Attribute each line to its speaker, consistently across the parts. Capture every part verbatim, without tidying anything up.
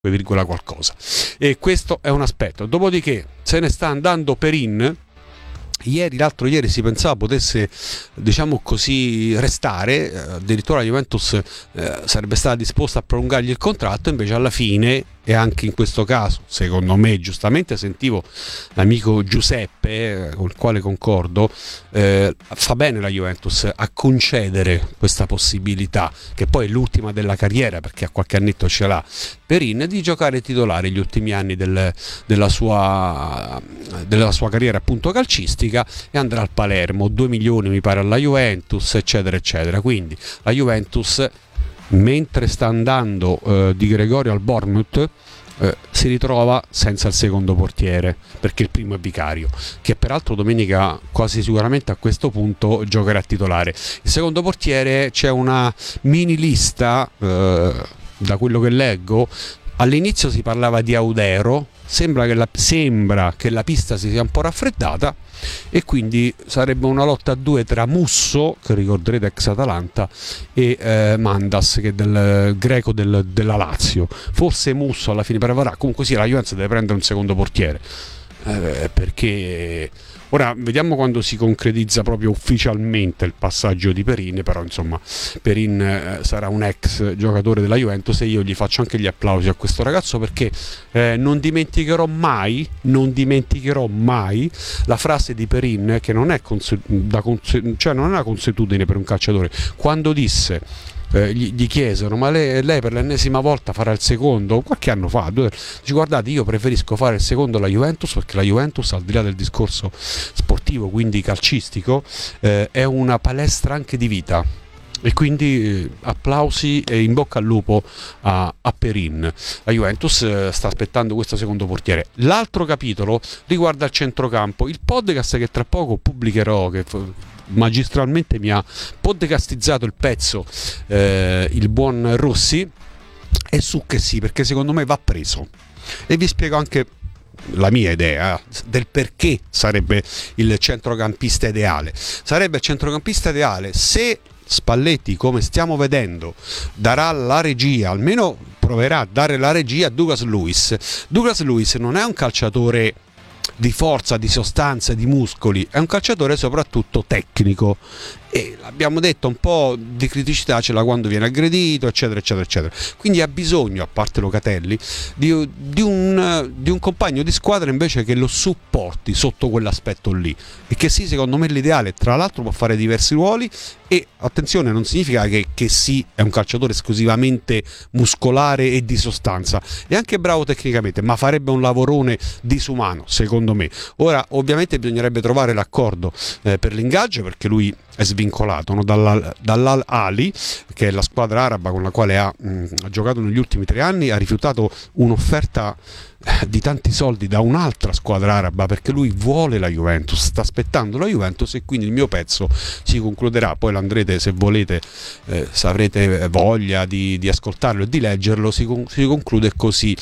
Speaker 1: virgola qualcosa, e questo è un aspetto. Dopodiché se ne sta andando Perin. Ieri, l'altro ieri si pensava potesse, diciamo così, restare, addirittura la Juventus eh, sarebbe stata disposta a prolungargli il contratto, invece alla fine, e anche in questo caso secondo me giustamente, sentivo l'amico Giuseppe eh, con il quale concordo, eh, fa bene la Juventus a concedere questa possibilità, che poi è l'ultima della carriera perché a qualche annetto ce l'ha Perin, di giocare titolare gli ultimi anni del, della, sua, della sua carriera appunto calcistica, e andrà al Palermo, due milioni mi pare alla Juventus, eccetera eccetera. Quindi la Juventus, mentre sta andando eh, Di Gregorio al Bournemouth, eh, si ritrova senza il secondo portiere, perché il primo è Vicario, che peraltro domenica quasi sicuramente a questo punto giocherà titolare. Il secondo portiere, c'è una mini lista, eh, da quello che leggo. All'inizio si parlava di Audero, sembra che, la, sembra che la pista si sia un po' raffreddata, e quindi sarebbe una lotta a due tra Musso, che ricorderete ex Atalanta, e eh, Mandas, che è del greco del, della Lazio. Forse Musso alla fine prevarrà. Comunque sì, la Juventus deve prendere un secondo portiere, eh, perché ora vediamo quando si concretizza proprio ufficialmente il passaggio di Perin. Però insomma Perin eh, sarà un ex giocatore della Juventus, e io gli faccio anche gli applausi a questo ragazzo, perché eh, non dimenticherò mai non dimenticherò mai la frase di Perin, che non è consu- da consu- cioè non è una consuetudine per un calciatore, quando disse, Eh, gli, gli chiesero: ma lei, lei per l'ennesima volta farà il secondo? Qualche anno fa due, dice: guardate, io preferisco fare il secondo alla Juventus, perché la Juventus, al di là del discorso sportivo, quindi calcistico, eh, è una palestra anche di vita. E quindi eh, applausi e in bocca al lupo a, a Perin. La Juventus eh, sta aspettando questo secondo portiere. L'altro capitolo riguarda il centrocampo. Il podcast che tra poco pubblicherò, che magistralmente mi ha podcastizzato il pezzo eh, il buon Rossi, è su che sì, perché secondo me va preso, e vi spiego anche la mia idea del perché sarebbe il centrocampista ideale. Sarebbe il centrocampista ideale se Spalletti, come stiamo vedendo, darà la regia, almeno proverà a dare la regia a Douglas Luiz. Douglas Luiz non è un calciatore di forza, di sostanza, di muscoli, è un calciatore soprattutto tecnico, e l'abbiamo detto, un po' di criticità ce l'ha quando viene aggredito, eccetera eccetera eccetera. Quindi ha bisogno, a parte Locatelli, di, di, un, di un compagno di squadra invece che lo supporti sotto quell'aspetto lì, e che sì, secondo me è l'ideale. Tra l'altro può fare diversi ruoli, e attenzione, non significa che, che sì è un calciatore esclusivamente muscolare e di sostanza, è anche bravo tecnicamente, ma farebbe un lavorone disumano secondo me. Ora ovviamente bisognerebbe trovare l'accordo eh, per l'ingaggio, perché lui è svincolato, no? Dall'Al, dall'Al Ali, che è la squadra araba con la quale ha, mh, ha giocato negli ultimi tre anni. Ha rifiutato un'offerta di tanti soldi da un'altra squadra araba, perché lui vuole la Juventus, sta aspettando la Juventus, e quindi il mio pezzo si concluderà, poi l'andrete, se volete, eh, se avrete voglia di, di ascoltarlo e di leggerlo, si, con, si conclude così,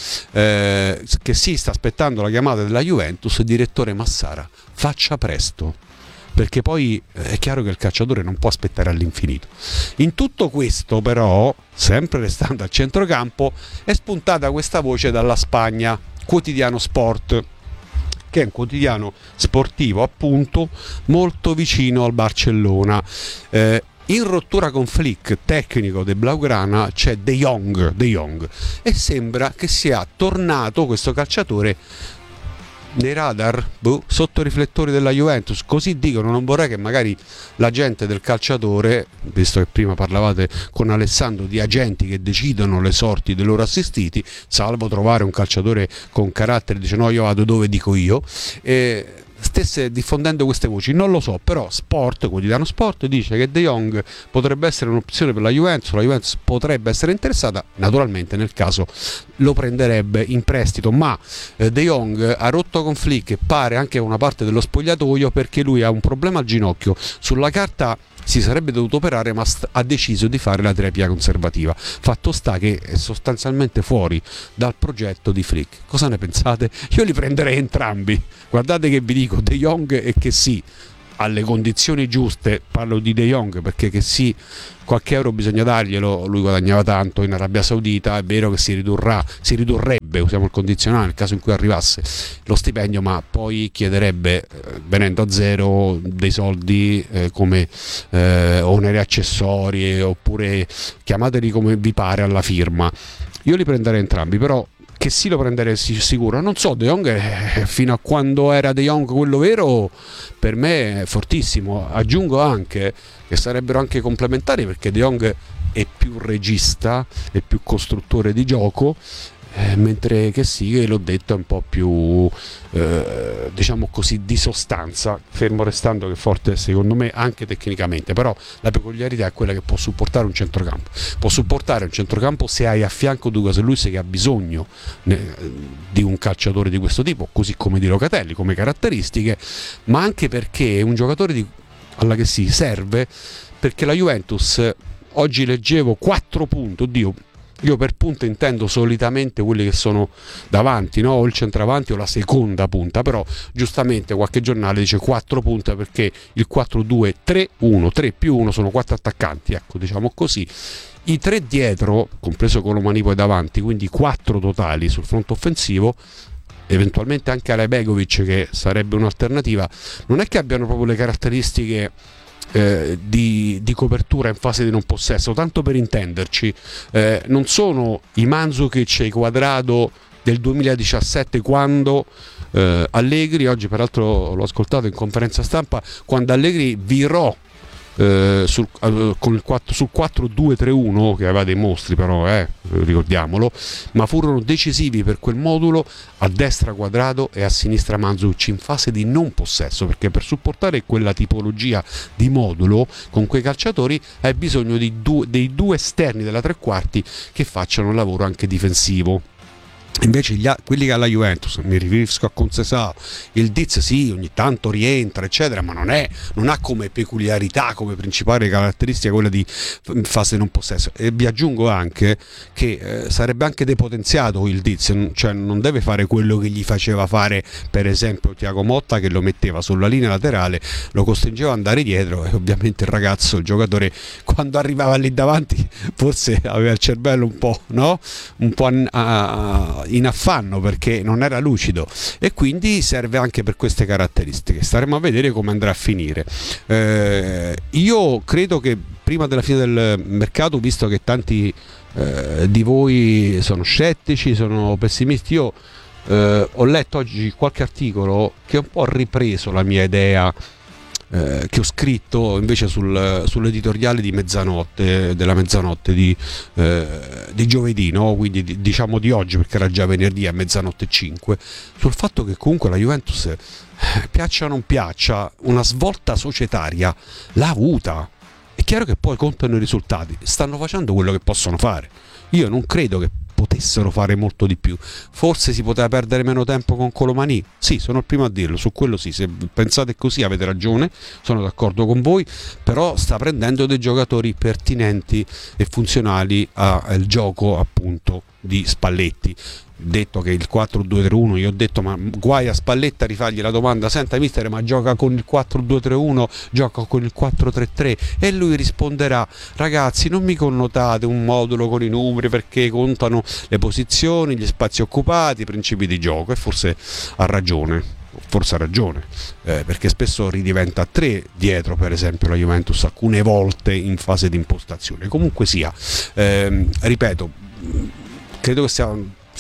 Speaker 1: eh, che si sta aspettando la chiamata della Juventus. Direttore Massara, faccia presto, perché poi è chiaro che il calciatore non può aspettare all'infinito. In tutto questo però, sempre restando al centrocampo, è spuntata questa voce dalla Spagna, Quotidiano Sport, che è un quotidiano sportivo appunto molto vicino al Barcellona. Eh, in rottura con Flick, tecnico del Blaugrana, c'è De Jong, De Jong, e sembra che sia tornato questo calciatore nei radar, boh, sotto i riflettori della Juventus, così dicono. Non vorrei che magari la gente del calciatore, visto che prima parlavate con Alessandro di agenti che decidono le sorti dei loro assistiti, salvo trovare un calciatore con carattere, dice no, io vado dove dico io, e stesse diffondendo queste voci. Non lo so, però Sport, Quotidiano Sport, dice che De Jong potrebbe essere un'opzione per la Juventus, la Juventus potrebbe essere interessata, naturalmente nel caso lo prenderebbe in prestito, ma eh, De Jong ha rotto con Flick e pare anche una parte dello spogliatoio, perché lui ha un problema al ginocchio. Sulla carta si sarebbe dovuto operare, ma st- ha deciso di fare la terapia conservativa. Fatto sta che è sostanzialmente fuori dal progetto di Flick. Cosa ne pensate? Io li prenderei entrambi. Guardate che vi dico, De Jong e che sì, alle condizioni giuste, parlo di De Jong perché che sì, qualche euro bisogna darglielo, lui guadagnava tanto in Arabia Saudita, è vero che si ridurrà, si ridurrebbe, usiamo il condizionale nel caso in cui arrivasse lo stipendio, ma poi chiederebbe, eh, venendo a zero, dei soldi eh, come eh, oneri accessori, oppure chiamateli come vi pare alla firma. Io li prenderei entrambi, però che sì, lo prenderei sicuro. Non so, De Jong eh, fino a quando era De Jong quello vero, per me è fortissimo. Aggiungo anche che sarebbero anche complementari, perché De Jong è più regista, è più costruttore di gioco, eh, mentre che sì, che l'ho detto, è un po' più eh, diciamo così di sostanza, fermo restando che è forte secondo me anche tecnicamente, però la peculiarità è quella che può supportare un centrocampo, può supportare un centrocampo se hai a fianco Douglas Luiz, che ha bisogno ne, di un calciatore di questo tipo, così come di Locatelli come caratteristiche, ma anche perché è un giocatore di, alla che si serve, perché la Juventus oggi leggevo quattro punti, oddio, io per punta intendo solitamente quelli che sono davanti, no? O il centravanti o la seconda punta, però giustamente qualche giornale dice quattro punte perché il quattro due tre uno, tre più uno sono quattro attaccanti, ecco, diciamo così. I tre dietro, compreso Colomani poi davanti, quindi quattro totali sul fronte offensivo, eventualmente anche Alejbegovic, che sarebbe un'alternativa, non è che abbiano proprio le caratteristiche Eh, di, di copertura in fase di non possesso, tanto per intenderci, eh, non sono i Mandzukic e i Quadrado del duemiladiciassette, quando eh, Allegri, oggi peraltro l'ho ascoltato in conferenza stampa, quando Allegri virò eh, sul, eh, con il quattro, sul quattro due tre uno, che aveva dei mostri però, eh, ricordiamolo, ma furono decisivi per quel modulo, a destra Quadrado e a sinistra Mandzukic in fase di non possesso, perché per supportare quella tipologia di modulo con quei calciatori hai bisogno di due, dei due esterni della tre quarti che facciano un lavoro anche difensivo. Invece gli, quelli che ha la Juventus, mi riferisco a Conceição, il Diz sì, ogni tanto rientra eccetera, ma non, è, non ha come peculiarità, come principale caratteristica quella di fase non possesso. E vi aggiungo anche che eh, sarebbe anche depotenziato il Diz, cioè non deve fare quello che gli faceva fare per esempio Thiago Motta, che lo metteva sulla linea laterale, lo costringeva ad andare dietro, e ovviamente il ragazzo, il giocatore, quando arrivava lì davanti forse aveva il cervello un po', no? un po' a, a, in affanno, perché non era lucido, e quindi serve anche per queste caratteristiche. Staremo a vedere come andrà a finire. Eh, io credo che prima della fine del mercato, visto che tanti eh, di voi sono scettici, sono pessimisti, io eh, ho letto oggi qualche articolo che ha un po' ripreso la mia idea Eh, che ho scritto invece sul, sull'editoriale di mezzanotte, della mezzanotte di, eh, di giovedì, no? Quindi di, diciamo di oggi, perché era già venerdì a mezzanotte e cinque, sul fatto che comunque la Juventus, eh, piaccia o non piaccia, una svolta societaria l'ha avuta. È chiaro che poi contano i risultati, stanno facendo quello che possono fare. Io non credo che potessero fare molto di più. Forse si poteva perdere meno tempo con Colomani, sì, sono il primo a dirlo, su quello sì, se pensate così avete ragione, sono d'accordo con voi, però sta prendendo dei giocatori pertinenti e funzionali al gioco appunto di Spalletti. Detto che il quattro due tre uno, io ho detto ma guai a Spalletta rifargli la domanda, senta mister, ma gioca con il quattro due tre uno, gioca con il quattro tre tre, e lui risponderà: ragazzi, non mi connotate un modulo con i numeri, perché contano le posizioni, gli spazi occupati, i principi di gioco. E forse ha ragione, forse ha ragione, eh, perché spesso ridiventa tre dietro, per esempio la Juventus alcune volte in fase di impostazione. Comunque sia, eh, ripeto, credo che sia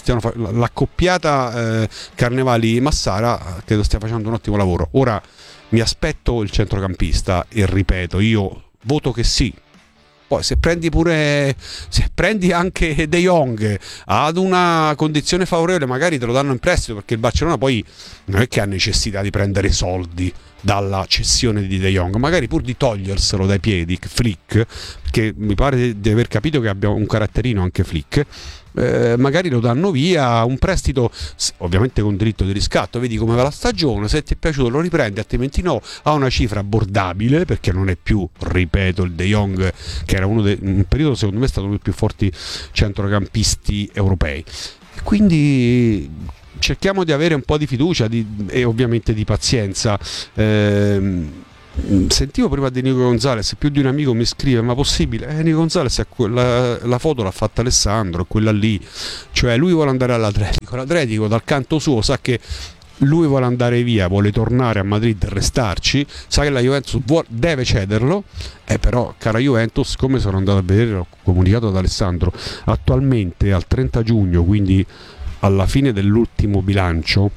Speaker 1: l'accoppiata eh, Carnevali-Massara, credo stia facendo un ottimo lavoro. Ora mi aspetto il centrocampista e ripeto, io voto che sì. Poi se prendi pure, se prendi anche De Jong ad una condizione favorevole, magari te lo danno in prestito, perché il Barcellona poi non è che ha necessità di prendere soldi dalla cessione di De Jong, magari pur di toglierselo dai piedi Flick, perché mi pare di aver capito che abbia un caratterino anche Flick. Eh, magari lo danno via, un prestito ovviamente con diritto di riscatto, vedi come va la stagione, se ti è piaciuto lo riprendi, altrimenti no, ha una cifra abbordabile, perché non è più, ripeto, il De Jong che era uno de- in un periodo secondo me è stato uno dei più forti centrocampisti europei. Quindi cerchiamo di avere un po' di fiducia di, e ovviamente di pazienza. eh, Sentivo prima di Nico Gonzalez, più di un amico mi scrive: ma possibile? Eh, Nico Gonzalez, la, la foto l'ha fatta Alessandro, quella lì, cioè lui vuole andare all'Atletico, l'Atletico dal canto suo sa che lui vuole andare via, vuole tornare a Madrid e restarci, sa che la Juventus vuole, deve cederlo, e eh, però cara Juventus, come sono andato a vedere, l'ho comunicato ad Alessandro, attualmente al trenta giugno, quindi alla fine dell'ultimo bilancio,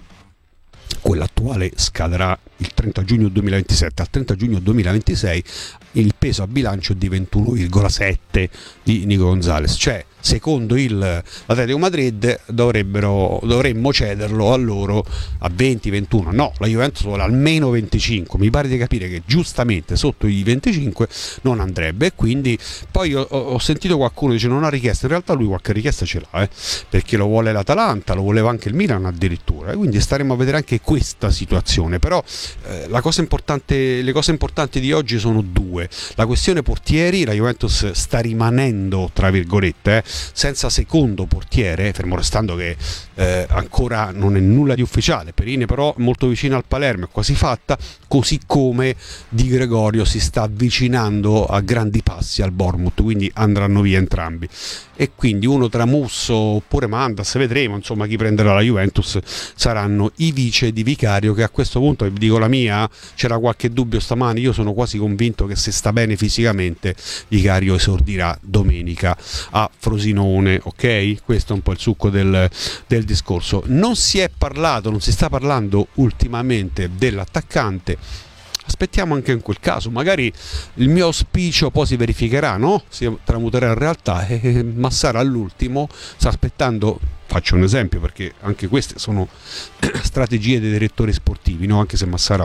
Speaker 1: quello attuale scaderà il trenta giugno duemilaventisette, al trenta giugno duemilaventisei il peso a bilancio è di ventuno virgola sette di Nico Gonzalez, cioè secondo il l'Atletico Madrid dovrebbero, dovremmo cederlo a loro a venti ventuno, no, la Juventus vuole almeno venticinque, mi pare di capire che giustamente sotto i venticinque non andrebbe, e quindi poi ho, ho sentito qualcuno dice non ha richiesta, in realtà lui qualche richiesta ce l'ha, eh, perché lo vuole l'Atalanta, lo voleva anche il Milan addirittura, e quindi staremo a vedere anche questa situazione, però eh, la cosa importante, le cose importanti di oggi sono due. La questione portieri, la Juventus sta rimanendo tra virgolette eh, senza secondo portiere, fermo restando che eh, ancora non è nulla di ufficiale. Perin però molto vicino al Palermo, è quasi fatta, così come Di Gregorio si sta avvicinando a grandi passi al Bournemouth, quindi andranno via entrambi, e quindi uno tra Musso oppure Mandas, vedremo insomma chi prenderà la Juventus, saranno i vice di Vicario, che a questo punto, vi dico la mia, c'era qualche dubbio stamani, io sono quasi convinto che se sta bene fisicamente Vicario esordirà domenica a Frosinone, ok? Questo è un po' il succo del, del discorso. Non si è parlato, non si sta parlando ultimamente dell'attaccante, aspettiamo anche in quel caso, magari il mio auspicio poi si verificherà, no? Si tramuterà in realtà, e Massara all'ultimo sta aspettando. Faccio un esempio, perché anche queste sono strategie dei direttori sportivi, no? Anche se Massara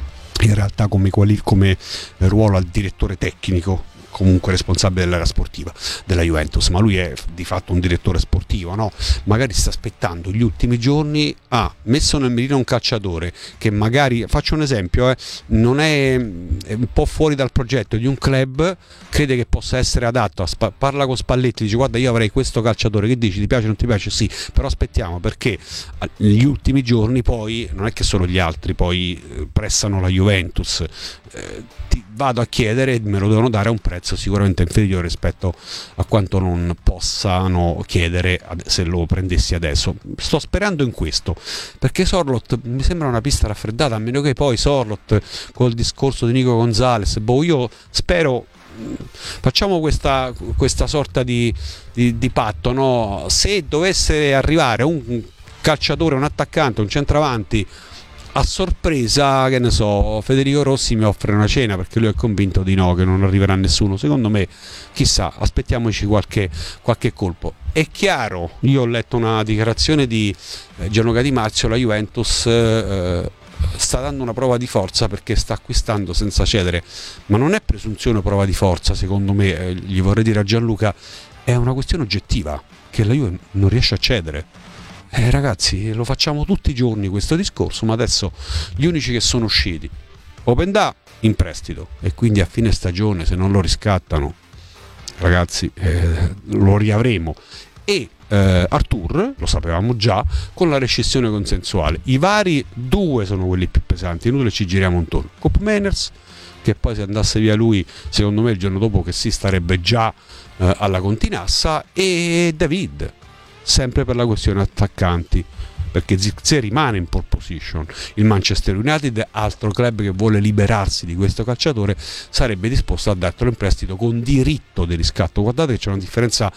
Speaker 1: in realtà come, quali, come ruolo al direttore tecnico, comunque responsabile dell'area sportiva della Juventus, ma lui è di fatto un direttore sportivo, no? Magari sta aspettando gli ultimi giorni, ha ah, messo nel mirino un calciatore che magari, faccio un esempio, eh, non è, è un po' fuori dal progetto di un club, crede che possa essere adatto, spa, parla con Spalletti, dice guarda io avrei questo calciatore, che dici, ti piace o non ti piace? Sì, però aspettiamo, perché negli ultimi giorni poi non è che solo gli altri poi eh, pressano la Juventus, eh, ti vado a chiedere e me lo devono dare a un prezzo sicuramente inferiore rispetto a quanto non possano chiedere se lo prendessi adesso. Sto sperando in questo, perché Sorloth mi sembra una pista raffreddata, a meno che poi Sorloth col discorso di Nico Gonzalez, boh, io spero, facciamo questa, questa sorta di, di, di patto, no? Se dovesse arrivare un calciatore, un attaccante, un centravanti a sorpresa, che ne so, Federico Rossi mi offre una cena, perché lui è convinto di no, che non arriverà nessuno, secondo me chissà, aspettiamoci qualche, qualche colpo. È chiaro, io ho letto una dichiarazione di eh, Gianluca Di Marzio, la Juventus eh, sta dando una prova di forza perché sta acquistando senza cedere, ma non è presunzione o prova di forza, secondo me, eh, gli vorrei dire a Gianluca, è una questione oggettiva, che la Juve non riesce a cedere. Eh, ragazzi, lo facciamo tutti i giorni questo discorso, ma adesso gli unici che sono usciti, Openda in prestito, e quindi a fine stagione se non lo riscattano, ragazzi, eh, lo riavremo, e eh, Artur, lo sapevamo già, con la rescissione consensuale. I vari due sono quelli più pesanti, inutile ci giriamo intorno. Cop Meiners, che poi se andasse via lui, secondo me il giorno dopo che si starebbe già eh, alla Continassa, e David, sempre per la questione attaccanti, perché Zirkzee rimane in pole position. Il Manchester United, altro club che vuole liberarsi di questo calciatore, sarebbe disposto a dartelo in prestito con diritto di riscatto. Guardate che c'è una differenza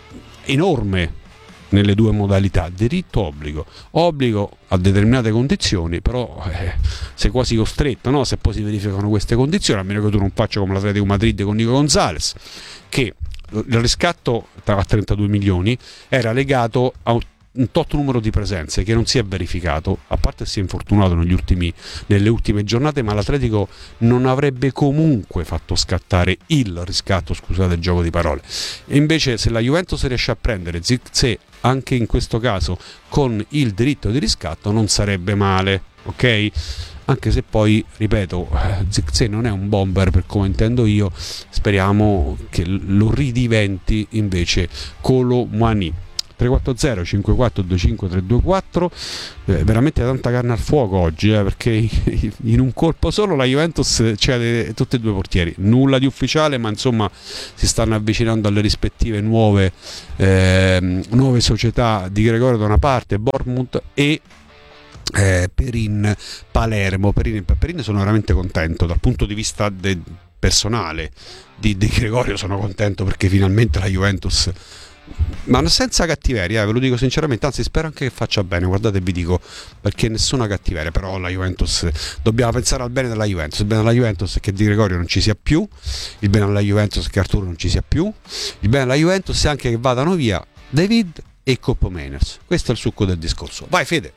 Speaker 1: enorme nelle due modalità, diritto obbligo, obbligo a determinate condizioni, però eh, sei quasi costretto, no? Se poi si verificano queste condizioni, a meno che tu non faccia come l'Atletico Madrid con Nico Gonzalez, che il riscatto a trentadue milioni era legato a un tot numero di presenze che non si è verificato, a parte si è infortunato negli ultimi, nelle ultime giornate, ma l'Atletico non avrebbe comunque fatto scattare il riscatto, scusate il gioco di parole. E invece se la Juventus riesce a prendere Zirkzee anche in questo caso con il diritto di riscatto, non sarebbe male, ok? Anche se poi, ripeto, Zirkzee non è un bomber per come intendo io, speriamo che lo ridiventi invece Kolo Muani. tre quattro zero cinque quattro due cinque tre due quattro. Eh, veramente tanta carne al fuoco oggi, eh, perché in un colpo solo la Juventus cede tutti e due i portieri, nulla di ufficiale, ma insomma si stanno avvicinando alle rispettive nuove, eh, nuove società di Gregorio da una parte, Bournemouth e eh, Perin Palermo. Perin, Perin sono veramente contento dal punto di vista de, personale di, di Gregorio, sono contento perché finalmente la Juventus, ma senza cattiveria, eh, ve lo dico sinceramente, anzi spero anche che faccia bene, guardate, vi dico, perché nessuna cattiveria, però la Juventus, dobbiamo pensare al bene della Juventus. Il bene della Juventus è che Di Gregorio non ci sia più, il bene della Juventus è che Arturo non ci sia più, il bene della Juventus è anche che vadano via David e Coppo Meiners. Questo è il succo del discorso. Vai Fede.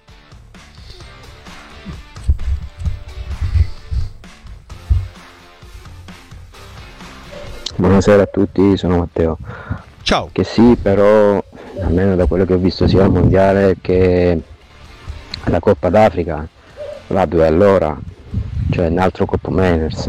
Speaker 2: Buonasera a tutti, sono Matteo.
Speaker 1: Ciao.
Speaker 2: Che sì, però almeno da quello che ho visto sia al mondiale che la Coppa d'Africa va due all'ora, cioè un altro Coppa Meiners.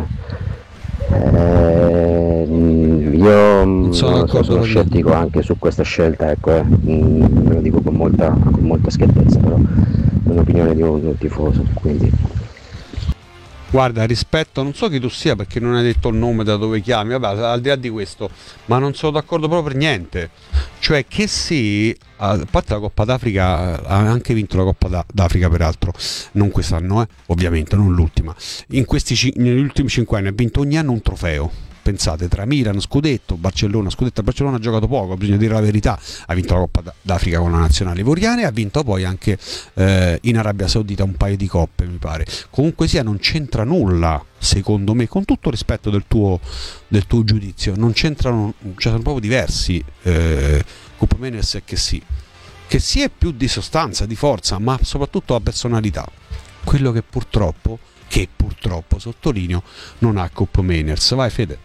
Speaker 2: Eh, io non sono, so, sono scettico anche su questa scelta, ecco, eh. Me lo dico con molta, con molta schiettezza, però è un'opinione di un, di un tifoso, quindi.
Speaker 1: Guarda, rispetto, non so chi tu sia perché non hai detto il nome da dove chiami, vabbè, al di là di questo, ma non sono d'accordo proprio per niente. Cioè che sì, a parte la Coppa d'Africa, ha anche vinto la Coppa d'Africa peraltro, non quest'anno, eh, ovviamente, non l'ultima. In questi, negli ultimi cinque anni ha vinto ogni anno un trofeo. Pensate, tra Milan, Scudetto, Barcellona, Scudetto, Barcellona ha giocato poco, bisogna dire la verità, ha vinto la Coppa d'Africa con la nazionale ivoriana e ha vinto poi anche eh, in Arabia Saudita un paio di coppe, mi pare. Comunque sia, non c'entra nulla, secondo me, con tutto rispetto del tuo, del tuo giudizio, non c'entrano, cioè sono proprio diversi eh, Coppa Meiners e che sì. Che sì è più di sostanza, di forza, ma soprattutto la personalità. Quello che purtroppo, che purtroppo, sottolineo, non ha Coppa Meiners. Vai Fede.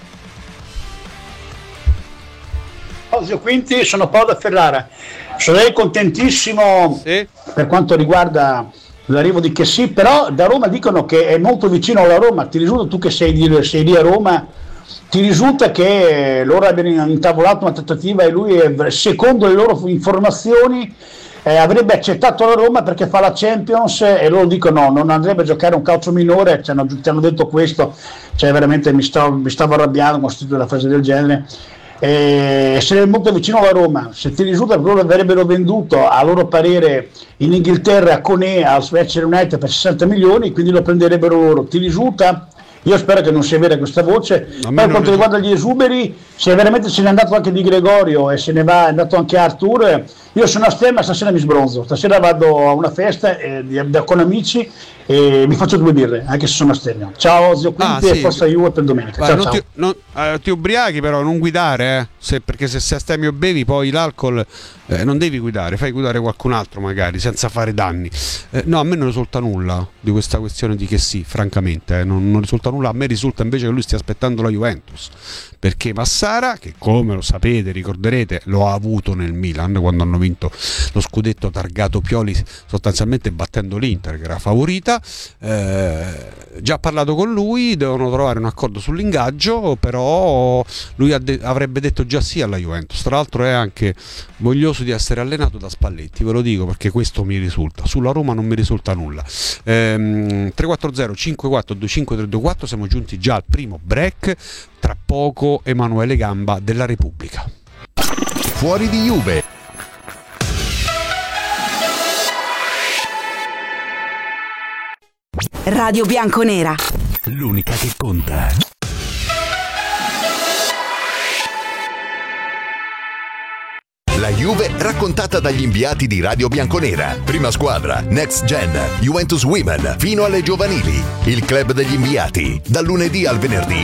Speaker 3: Zio Quinti, sono Paolo da Ferrara. Sarei contentissimo sì. Per quanto riguarda l'arrivo di Chessy, però da Roma dicono che è molto vicino alla Roma. Ti risulta, tu che sei, di, sei lì a Roma, ti risulta che loro abbiano intavolato una trattativa e lui, secondo le loro informazioni, eh, avrebbe accettato la Roma perché fa la Champions e loro dicono no, non andrebbe a giocare un calcio minore, ci hanno, ci hanno detto questo, cioè veramente mi stavo, mi stavo arrabbiando quando ho sentito una frase del genere. Eh, essere molto vicino alla Roma. Se ti risulta che loro avrebbero venduto a loro parere in Inghilterra Koné al Manchester United per sessanta milioni, quindi lo prenderebbero loro. Ti risulta? Io spero che non sia vera questa voce. Poi per quanto riguarda gli esuberi, se veramente se n'è andato anche Di Gregorio e se ne va, è andato anche Artur, io sono a Stemma, stasera mi sbronzo, stasera vado a una festa eh, con amici e mi faccio due birre, anche se sono a Stemma. Ciao Zio Quinti, ah, sì. E forza Juve per domenica.
Speaker 1: Vai,
Speaker 3: ciao,
Speaker 1: non
Speaker 3: ciao.
Speaker 1: Ti, non, eh, ti ubriachi però, non guidare, eh, se, perché se sei a Stemma o bevi poi l'alcol eh, non devi guidare, fai guidare qualcun altro magari, senza fare danni. Eh, no, a me non risulta nulla di questa questione di che sì, francamente, eh, non, non risulta nulla. A me risulta invece che lui stia aspettando la Juventus, perché Massara, che come lo sapete, ricorderete, lo ha avuto nel Milan quando hanno vinto lo scudetto targato Pioli sostanzialmente battendo l'Inter che era favorita, eh, già parlato con lui, devono trovare un accordo sull'ingaggio, però lui ha de- avrebbe detto già sì alla Juventus. Tra l'altro è anche voglioso di essere allenato da Spalletti, ve lo dico perché questo mi risulta. Sulla Roma non mi risulta nulla. ehm, tre quattro zero cinque quattro due cinque tre due quattro, siamo giunti già al primo break, tra poco Emanuele Gamba della Repubblica.
Speaker 4: Fuori di Juve.
Speaker 5: Radio Bianconera,
Speaker 4: l'unica che conta. La Juve raccontata dagli inviati di Radio Bianconera. Prima squadra, Next Gen, Juventus Women, fino alle giovanili. Il club degli inviati, dal lunedì al venerdì.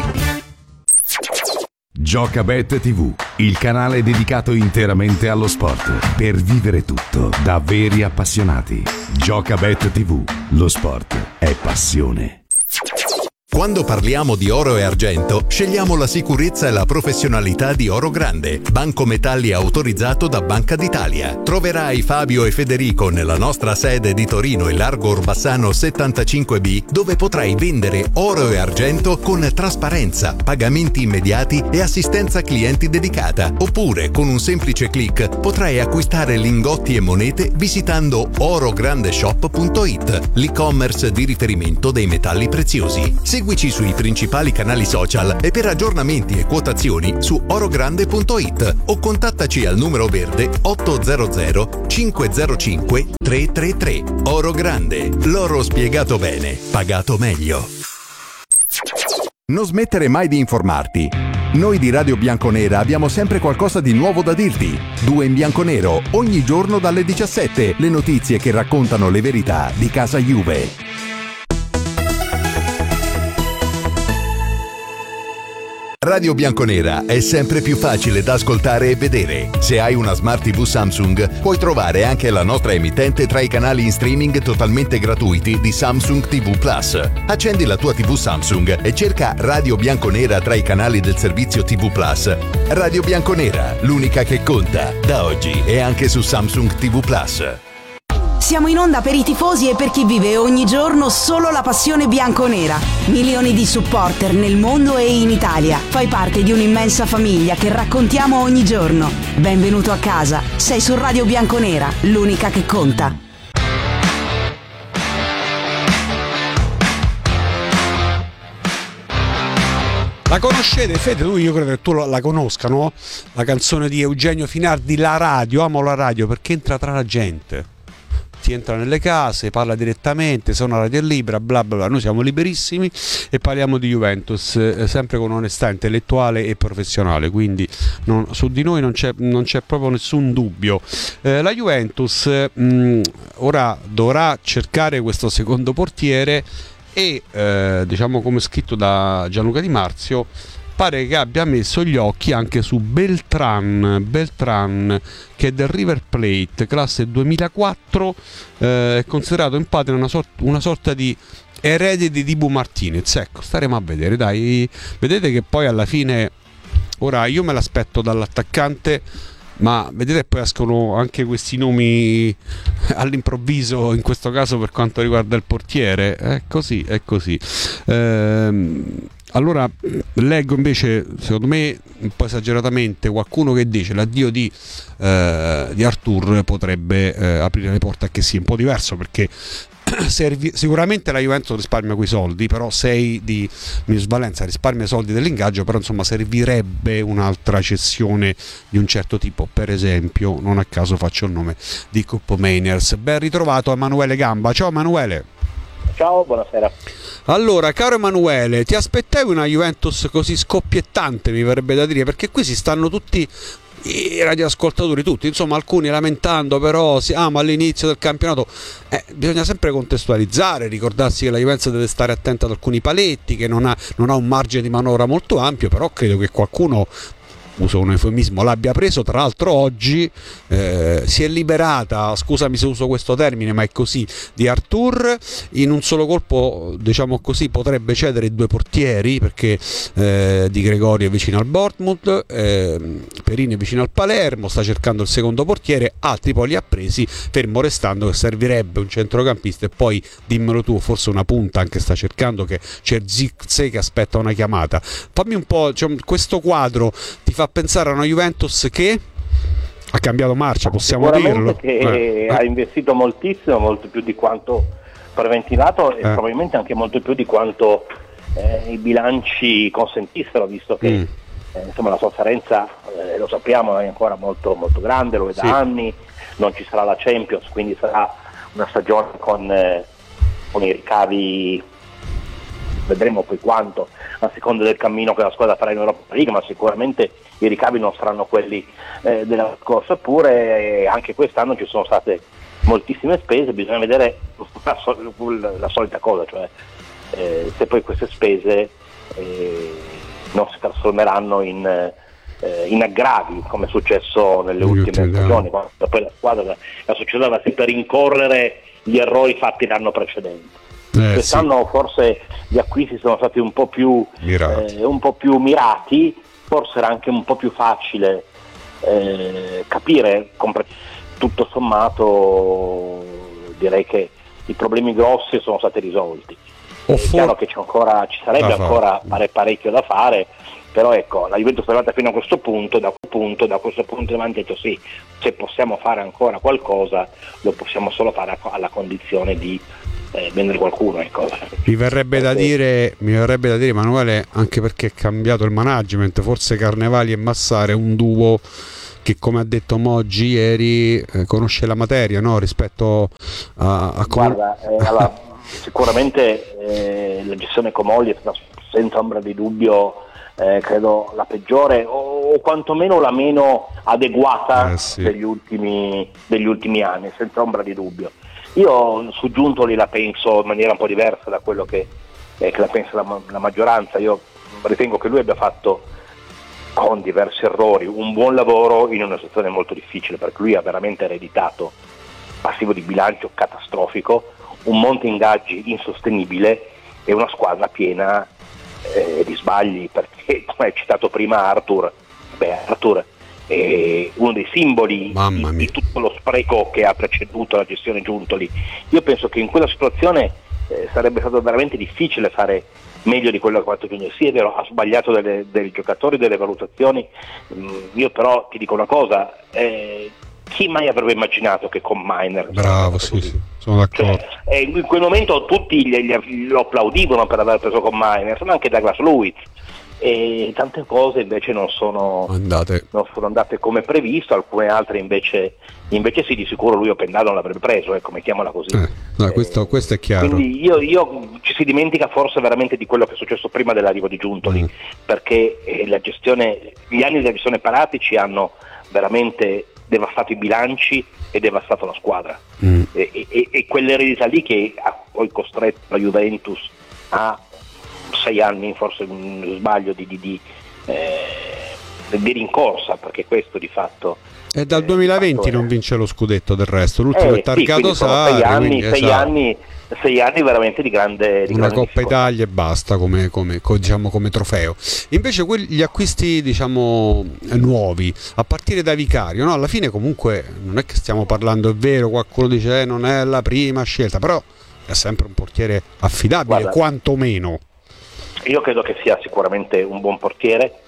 Speaker 6: Giocabet tivù, il canale dedicato interamente allo sport, per vivere tutto da veri appassionati. Giocabet tivù, lo sport è passione.
Speaker 4: Quando parliamo di oro e argento, scegliamo la sicurezza e la professionalità di Oro Grande, banco metalli autorizzato da Banca d'Italia. Troverai Fabio e Federico nella nostra sede di Torino in Largo Orbassano settantacinque B, dove potrai vendere oro e argento con trasparenza, pagamenti immediati e assistenza clienti dedicata. Oppure, con un semplice click, potrai acquistare lingotti e monete visitando orograndeshop punto it, l'e-commerce di riferimento dei metalli preziosi. Seguici sui principali canali social e per aggiornamenti e quotazioni su orogrande punto it o contattaci al numero verde otto zero zero cinque zero cinque tre tre tre. Oro Grande, l'oro spiegato bene, pagato meglio. Non smettere mai di informarti. Noi di Radio Bianconera abbiamo sempre qualcosa di nuovo da dirti. Due in bianco nero, ogni giorno dalle diciassette, le notizie che raccontano le verità di casa Juve. Radio Bianconera è sempre più facile da ascoltare e vedere. Se hai una Smart tivù Samsung, puoi trovare anche la nostra emittente tra i canali in streaming totalmente gratuiti di Samsung tivù Plus. Accendi la tua tivù Samsung e cerca Radio Bianconera tra i canali del servizio tivù Plus. Radio Bianconera, l'unica che conta, da oggi e anche su Samsung tivù Plus.
Speaker 5: Siamo in onda per i tifosi e per chi vive ogni giorno solo la passione bianconera. Milioni di supporter nel mondo e in Italia. Fai parte di un'immensa famiglia che raccontiamo ogni giorno. Benvenuto a casa. Sei su Radio Bianconera, l'unica che conta.
Speaker 1: La conoscete, Fede? Tu, io credo che tu la conosca, no? La canzone di Eugenio Finardi, La Radio. Amo la radio perché entra tra la gente. Si entra nelle case, parla direttamente, se una radio è libera, bla bla bla. Noi siamo liberissimi e parliamo di Juventus, eh, sempre con onestà intellettuale e professionale, quindi non, su di noi non c'è, non c'è proprio nessun dubbio. Eh, la Juventus mh, ora dovrà cercare questo secondo portiere e, eh, diciamo come scritto da Gianluca Di Marzio, pare che abbia messo gli occhi anche su Beltran, Beltran che è del River Plate, classe duemilaquattro, eh, è considerato in patria una, sort- una sorta di erede di Dibu Martinez. Ecco, staremo a vedere, dai, vedete che poi alla fine, ora io me l'aspetto dall'attaccante, ma vedete poi escono anche questi nomi all'improvviso, in questo caso per quanto riguarda il portiere, è così, è così. Ehm, Allora leggo invece, secondo me un po' esageratamente, qualcuno che dice l'addio di, eh, di Artur potrebbe eh, aprire le porte a che sia un po' diverso, perché servi, sicuramente la Juventus risparmia quei soldi, però sei di minusvalenza, risparmia i soldi dell'ingaggio, però insomma servirebbe un'altra cessione di un certo tipo, per esempio, non a caso faccio il nome di Cup Mainers. Ben ritrovato Emanuele Gamba. Ciao Emanuele.
Speaker 7: Ciao, buonasera.
Speaker 1: Allora, caro Emanuele, ti aspettavi una Juventus così scoppiettante, mi verrebbe da dire, perché qui si stanno tutti i radioascoltatori, tutti, insomma, alcuni lamentando, però siamo all'inizio del campionato. Eh, bisogna sempre contestualizzare, ricordarsi che la Juventus deve stare attenta ad alcuni paletti, che non ha, non ha un margine di manovra molto ampio, però credo che qualcuno, uso un eufemismo, l'abbia preso. Tra l'altro oggi eh, si è liberata, scusami se uso questo termine, ma è così, di Artur. In un solo colpo, diciamo così, potrebbe cedere due portieri, perché eh, Di Gregorio è vicino al Bournemouth, eh, Perini è vicino al Palermo, sta cercando il secondo portiere, altri poi li ha presi, fermo restando che servirebbe un centrocampista e poi, dimmelo tu, forse una punta anche sta cercando, che c'è Zirkzee che aspetta una chiamata. Fammi un po', cioè, questo quadro ti fa pensare a una Juventus che ha cambiato marcia, possiamo dirlo,
Speaker 7: che
Speaker 1: eh.
Speaker 7: ha investito moltissimo, molto più di quanto preventivato e eh. probabilmente anche molto più di quanto eh, i bilanci consentissero, visto che mm. eh, insomma la sofferenza, eh, lo sappiamo, è ancora molto, molto grande, lo è da sì. anni, non ci sarà la Champions, quindi sarà una stagione con, eh, con i ricavi, vedremo poi quanto, a seconda del cammino che la squadra farà in Europa League, ma sicuramente i ricavi non saranno quelli eh, della scorsa. Eppure eh, anche quest'anno ci sono state moltissime spese, bisogna vedere la, sol- la solita cosa, cioè eh, se poi queste spese eh, non si trasformeranno in, eh, in aggravi, come è successo nelle Io ultime stagioni, quando poi la squadra, la società va sempre a rincorrere gli errori fatti l'anno precedente. Eh, Quest'anno sì. forse gli acquisti sono stati un po' più mirati, eh, un po' più mirati, forse era anche un po' più facile eh, capire, compre- tutto sommato direi che i problemi grossi sono stati risolti. È for- chiaro che c'è ancora, ci sarebbe ancora pare parecchio da fare, però ecco, la Juventus è arrivata fino a questo punto, da questo punto, da questo punto in avanti ha detto sì, se possiamo fare ancora qualcosa lo possiamo solo fare alla condizione di eh, vendere qualcuno, ecco.
Speaker 1: Mi verrebbe da dire, mi verrebbe da dire Emanuele, anche perché è cambiato il management, forse Carnevali e Massara è un duo che, come ha detto Moggi ieri, eh, conosce la materia, no? Rispetto a, a come...
Speaker 7: Guarda, eh, allora, sicuramente eh, la gestione Comolli è stata senza ombra di dubbio eh, credo la peggiore o, o quantomeno la meno adeguata eh, sì. degli ultimi degli ultimi anni, senza ombra di dubbio. Io su Giuntoli la penso in maniera un po' diversa da quello che, eh, che la pensa la, la maggioranza. Io ritengo che lui abbia fatto, con diversi errori, un buon lavoro in una situazione molto difficile, perché lui ha veramente ereditato passivo di bilancio catastrofico, un monte ingaggi insostenibile e una squadra piena eh, di sbagli, perché come hai citato prima Arthur, beh Arthur è uno dei simboli di, di tutto lo spreco che ha preceduto la gestione Giuntoli. Io penso che in quella situazione eh, sarebbe stato veramente difficile fare meglio di quello che ha fatto Giuntoli. Sì, è vero, ha sbagliato delle, dei giocatori, delle valutazioni, mm, io però ti dico una cosa, eh, chi mai avrebbe immaginato che con Miner
Speaker 1: bravo sì, sì, sono d'accordo,
Speaker 7: cioè, in quel momento tutti gli, gli, lo applaudivano per aver preso con Miner, ma anche Douglas Luiz, e tante cose invece non sono andate, non sono andate come previsto, alcune altre invece invece sì, di sicuro lui Opendal non l'avrebbe preso, ecco, mettiamola così.
Speaker 1: Eh, no, questo, eh, questo è chiaro.
Speaker 7: Quindi io, io ci si dimentica forse veramente di quello che è successo prima dell'arrivo di Giuntoli, mm. perché eh, la gestione, gli anni della gestione Paratici hanno veramente devastato i bilanci e devastato la squadra, mm. e, e, e quell'eredità lì che ha poi costretto la Juventus a sei anni, forse un sbaglio di, di, di, eh, di rincorsa, perché questo di fatto
Speaker 1: è dal duemilaventi, eh, non vince lo scudetto, del resto l'ultimo
Speaker 7: eh,
Speaker 1: è targato
Speaker 7: sì, Sarri, sei anni, sei
Speaker 1: esatto.
Speaker 7: anni sei anni veramente di grande di
Speaker 1: una
Speaker 7: grande
Speaker 1: Coppa Italia e basta come, come, diciamo, come trofeo. Invece quelli, gli acquisti diciamo nuovi a partire da Vicario, no? Alla fine comunque non è che stiamo parlando, è vero, qualcuno dice eh, non è la prima scelta, però è sempre un portiere affidabile. Guarda, quantomeno
Speaker 7: io credo che sia sicuramente un buon portiere,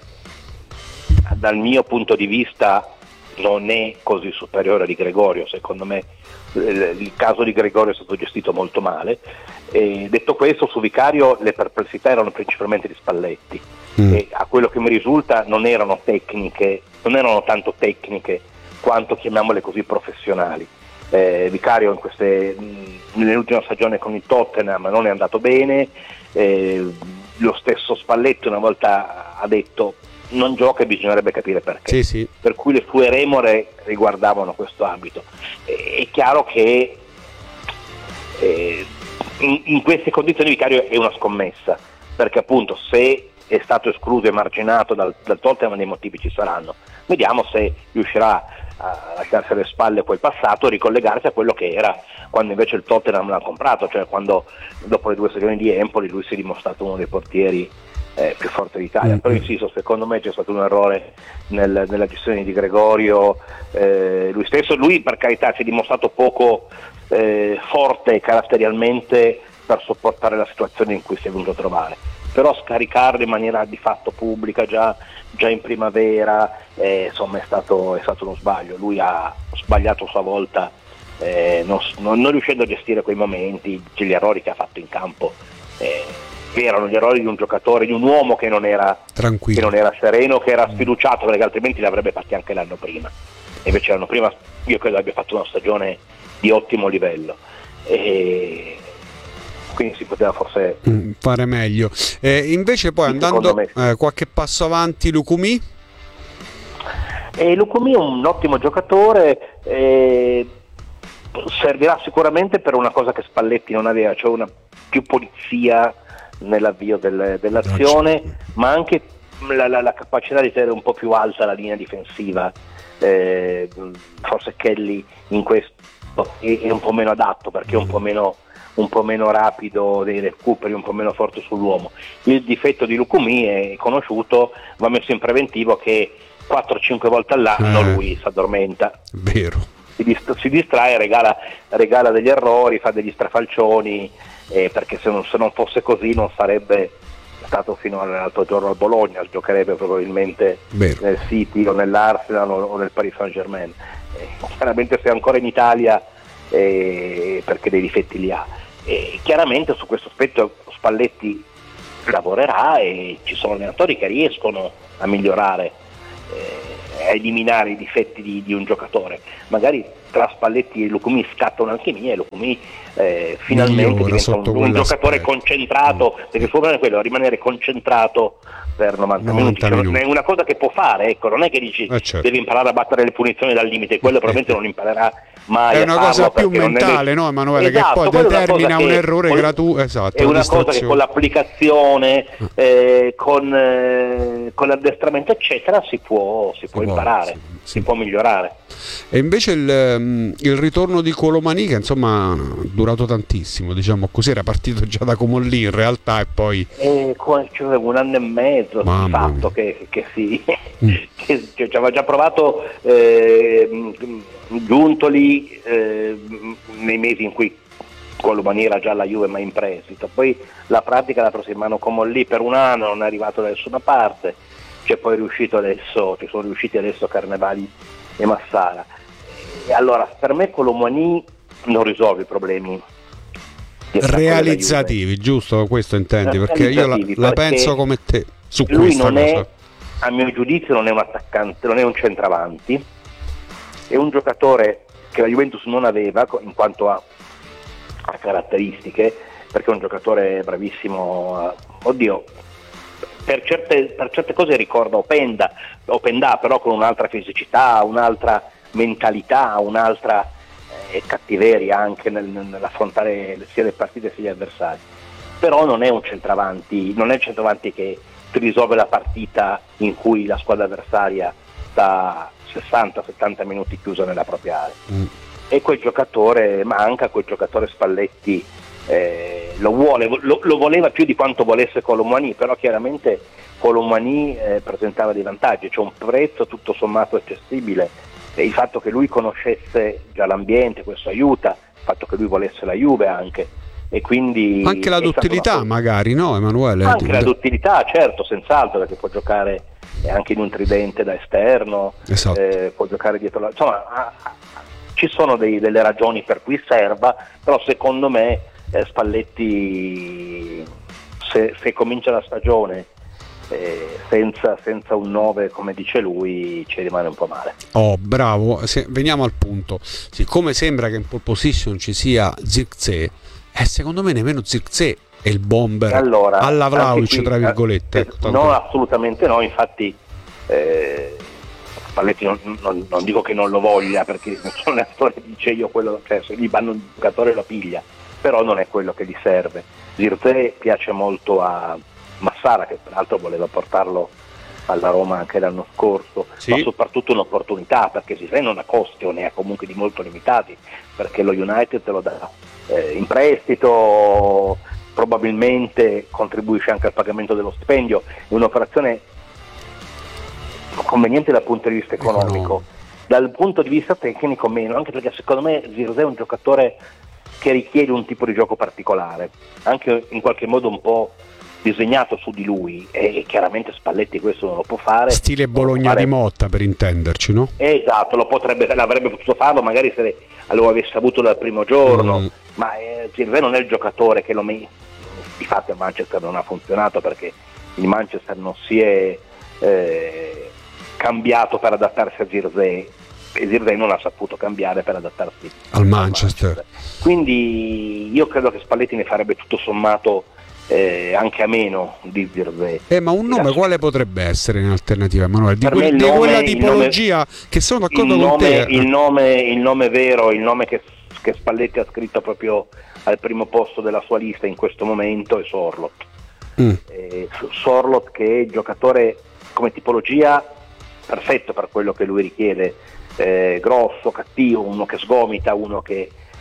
Speaker 7: dal mio punto di vista non è così superiore di Gregorio, secondo me il caso di Gregorio è stato gestito molto male. E detto questo, su Vicario le perplessità erano principalmente di Spalletti, mm. e a quello che mi risulta non erano tecniche, non erano tanto tecniche quanto, chiamiamole così, professionali. Eh, Vicario in queste, nell'ultima stagione con il Tottenham non è andato bene, eh, lo stesso Spalletti una volta ha detto non gioca e bisognerebbe capire perché,
Speaker 1: sì, sì.
Speaker 7: Per cui le sue remore riguardavano questo ambito. È chiaro che eh, in, in queste condizioni Vicario è una scommessa, perché appunto se è stato escluso e marginato dal, dal Tottenham dei motivi ci saranno, vediamo se riuscirà a lasciarsi alle spalle quel passato e ricollegarsi a quello che era quando invece il Tottenham l'ha comprato, cioè quando dopo le due stagioni di Empoli lui si è dimostrato uno dei portieri Eh, più forte d'Italia. Mm-hmm. Però insisto, secondo me c'è stato un errore nel, nella gestione di Gregorio, eh, lui stesso, lui per carità si è dimostrato poco eh, forte caratterialmente per sopportare la situazione in cui si è venuto a trovare, però scaricarlo in maniera di fatto pubblica già, già in primavera eh, insomma è stato, è stato uno sbaglio. Lui ha sbagliato a sua volta, eh, non, non, non riuscendo a gestire quei momenti, gli errori che ha fatto in campo eh, erano gli errori di un giocatore, di un uomo che non era tranquillo, che non era sereno, che era sfiduciato, perché altrimenti li avrebbe fatti anche l'anno prima. E invece l'anno prima io credo abbia fatto una stagione di ottimo livello, e quindi si poteva forse
Speaker 1: mm, fare meglio. Eh, invece poi sì, andando eh, qualche passo avanti, Lucumí?
Speaker 7: E Lucumí è un ottimo giocatore, eh, servirà sicuramente per una cosa che Spalletti non aveva, cioè una più polizia nell'avvio del, dell'azione, ma anche la, la, la capacità di tenere un po' più alta la linea difensiva. Eh, forse Kelly in questo è, è un po' meno adatto, perché è un po' meno un po' meno rapido dei recuperi, un po' meno forte sull'uomo. Il difetto di Lukumi è conosciuto, va messo in preventivo che quattro cinque volte all'anno eh, lui si addormenta.
Speaker 1: Vero.
Speaker 7: Si, dist- si distrae, regala, regala degli errori, fa degli strafalcioni, eh, perché se non, se non fosse così non sarebbe stato fino all'altro giorno al Bologna, giocherebbe probabilmente Vero. nel City o nell'Arsenal o nel Paris Saint-Germain. Eh, chiaramente se è ancora in Italia eh, perché dei difetti li ha. E chiaramente su questo aspetto Spalletti lavorerà e ci sono allenatori che riescono a migliorare, eh, a eliminare i difetti di, di un giocatore. Magari tra Spalletti e Lukumi scatta un'alchimia e Lukumi eh, finalmente diventa un, un giocatore concentrato, mm. perché il suo problema è quello, rimanere concentrato per novanta, novanta minuti, minuti. Cioè, è una cosa che può fare, ecco, non è che dici eh certo. devi imparare a battere le punizioni dal limite, quello probabilmente non imparerà mai.
Speaker 1: È una cosa più mentale, no Emanuele,
Speaker 7: esatto,
Speaker 1: che poi determina un
Speaker 7: che
Speaker 1: errore gratuito, esatto,
Speaker 7: è una cosa che con l'applicazione eh, con, eh, con l'addestramento eccetera si può, si può si imparare, può, sì, si sì. può migliorare.
Speaker 1: E invece il, il ritorno di Colomani, che insomma è durato tantissimo, diciamo così, era partito già da Comolli in realtà e poi
Speaker 7: eh, cioè, un anno e mezzo di fatto che, che si mm. che, che ci aveva già provato eh, Giuntoli eh, nei mesi in cui Colomani era già alla Juve ma in prestito, poi la pratica l'ha presa in mano Comolli per un anno, non è arrivato da nessuna parte, c'è poi riuscito adesso, ci sono riusciti adesso Carnevali e Massara. E allora per me Colomani non risolve i problemi
Speaker 1: realizzativi, giusto? Questo intendi? Perché io la, la penso come te su
Speaker 7: lui
Speaker 1: questa
Speaker 7: non
Speaker 1: cosa.
Speaker 7: È, a mio giudizio non è un attaccante, non è un centravanti, è un giocatore che la Juventus non aveva in quanto a, a caratteristiche, perché è un giocatore bravissimo, oddio, per certe, per certe cose ricorda Openda, Openda però con un'altra fisicità, un'altra mentalità, un'altra eh, cattiveria anche nel, nell'affrontare sia le partite sia gli avversari. Però non è un centravanti, non è il centravanti che ti risolve la partita in cui la squadra avversaria sta sessanta settanta minuti chiusa nella propria area. Mm. E quel giocatore, manca quel giocatore Spalletti. Eh, lo vuole, lo, lo voleva più di quanto volesse Colomani, però chiaramente Colomani eh, presentava dei vantaggi, c'è un prezzo tutto sommato accessibile, e il fatto che lui conoscesse già l'ambiente, questo aiuta, il fatto che lui volesse la Juve anche, e quindi
Speaker 1: anche la duttilità una... magari, no Emanuele?
Speaker 7: Anche la duttilità, certo, senz'altro, perché può giocare anche in un tridente da esterno, esatto. eh, può giocare dietro la... insomma ah, ah, ci sono dei, delle ragioni per cui serva, però secondo me Eh, Spalletti se, se comincia la stagione eh, senza, senza un nove come dice lui ci rimane un po' male.
Speaker 1: Oh bravo, se, veniamo al punto. Siccome sembra che in pole position ci sia Zirkzee, eh, secondo me nemmeno Zirkzee è il bomber
Speaker 7: allora,
Speaker 1: alla Vlahovic tra virgolette.
Speaker 7: Eh, no, assolutamente no, infatti eh, Spalletti non, non, non dico che non lo voglia, perché nessun allenatore dice io quello, cioè se gli vanno un giocatore lo piglia, però non è quello che gli serve. Zirkzee piace molto a Massara, che peraltro voleva portarlo alla Roma anche l'anno scorso, sì. Ma soprattutto un'opportunità, perché Zirkzee non ha costi o ne ha comunque di molto limitati, perché lo United te lo dà eh, in prestito, probabilmente contribuisce anche al pagamento dello stipendio, è un'operazione conveniente dal punto di vista economico, dal punto di vista tecnico meno, anche perché secondo me Zirkzee è un giocatore che richiede un tipo di gioco particolare, anche in qualche modo un po' disegnato su di lui, e chiaramente Spalletti questo non lo può fare.
Speaker 1: Stile Bologna fare... di Motta, per intenderci, no?
Speaker 7: Esatto, lo potrebbe, l'avrebbe potuto farlo magari se lo avesse avuto dal primo giorno, mm. ma eh, Zirkzee non è il giocatore che lo me... di fatto a Manchester non ha funzionato, perché il Manchester non si è eh, cambiato per adattarsi a Zirkzee, e Zirkzee non ha saputo cambiare per adattarsi
Speaker 1: al Manchester. Manchester.
Speaker 7: Quindi io credo che Spalletti ne farebbe tutto sommato eh, anche a meno di Zirkzee.
Speaker 1: Eh, ma un nome quale potrebbe essere in alternativa, Emanuele? Di, quel, di
Speaker 7: nome,
Speaker 1: quella tipologia nome, che sono d'accordo
Speaker 7: con
Speaker 1: nome,
Speaker 7: te. Il nome, il nome vero, il nome che, che Spalletti ha scritto proprio al primo posto della sua lista in questo momento è Sorloth. Mm. Eh, Sorloth, che è giocatore come tipologia perfetto per quello che lui richiede. Eh, grosso, cattivo, uno che sgomita, uno che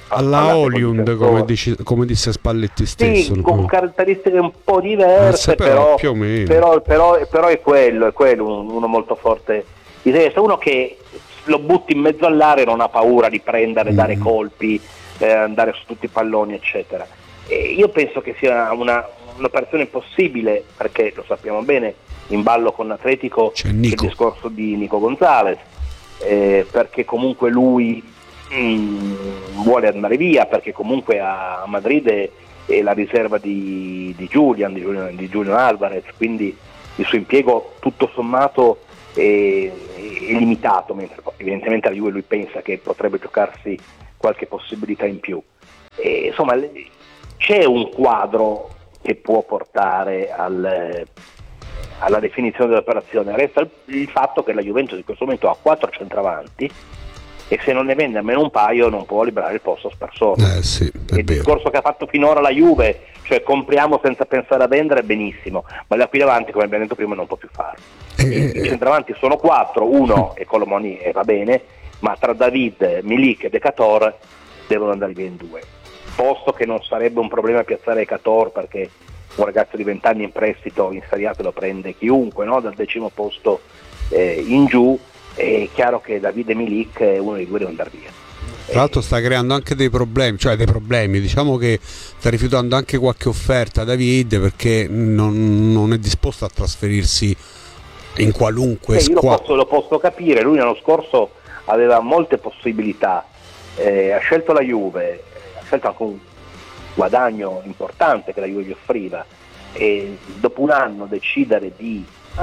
Speaker 1: alla Oliund, come, dici, come disse Spalletti stesso.
Speaker 7: Sì, con caratteristiche un po' diverse, però, però, più o meno. Però, però, però è quello, è quello uno molto forte di testa, uno che lo butti in mezzo all'area e non ha paura di prendere, mm. dare colpi, eh, andare su tutti i palloni, eccetera. E io penso che sia una, un'operazione possibile, perché lo sappiamo bene, in ballo con Atletico c'è il discorso di Nico Gonzalez, eh, perché comunque lui Mm, vuole andare via, perché comunque a Madrid è, è la riserva di, di Julian, di Julian, di Julian Alvarez, quindi il suo impiego tutto sommato è, è limitato, mentre evidentemente a Juve lui pensa che potrebbe giocarsi qualche possibilità in più. E, insomma, c'è un quadro che può portare al, alla definizione dell'operazione. Resta il, il fatto che la Juventus in questo momento ha quattro centravanti e se non ne vende almeno un paio non può liberare il posto a Sparsone.
Speaker 1: Eh sì,
Speaker 7: il vero. Discorso che ha fatto finora la Juve, cioè compriamo senza pensare a vendere, benissimo, ma da qui davanti, come abbiamo detto prima, non può più farlo. Eh, I centravanti sono quattro, uno è Colomoni e va bene, ma tra David, Milik e Decator devono andare via in due, posto che non sarebbe un problema piazzare Decator, perché un ragazzo di venti anni in prestito in Serie A te lo prende chiunque, no? Dal decimo posto eh, in giù. È chiaro che Davide Milik è uno dei due deve andare via.
Speaker 1: Tra l'altro sta creando anche dei problemi, cioè dei problemi, diciamo che sta rifiutando anche qualche offerta David, perché non, non è disposto a trasferirsi in qualunque
Speaker 7: eh,
Speaker 1: squadra.
Speaker 7: Io lo posso, lo posso capire, lui l'anno scorso aveva molte possibilità, eh, ha scelto la Juve, ha scelto anche un guadagno importante che la Juve gli offriva, e dopo un anno decidere di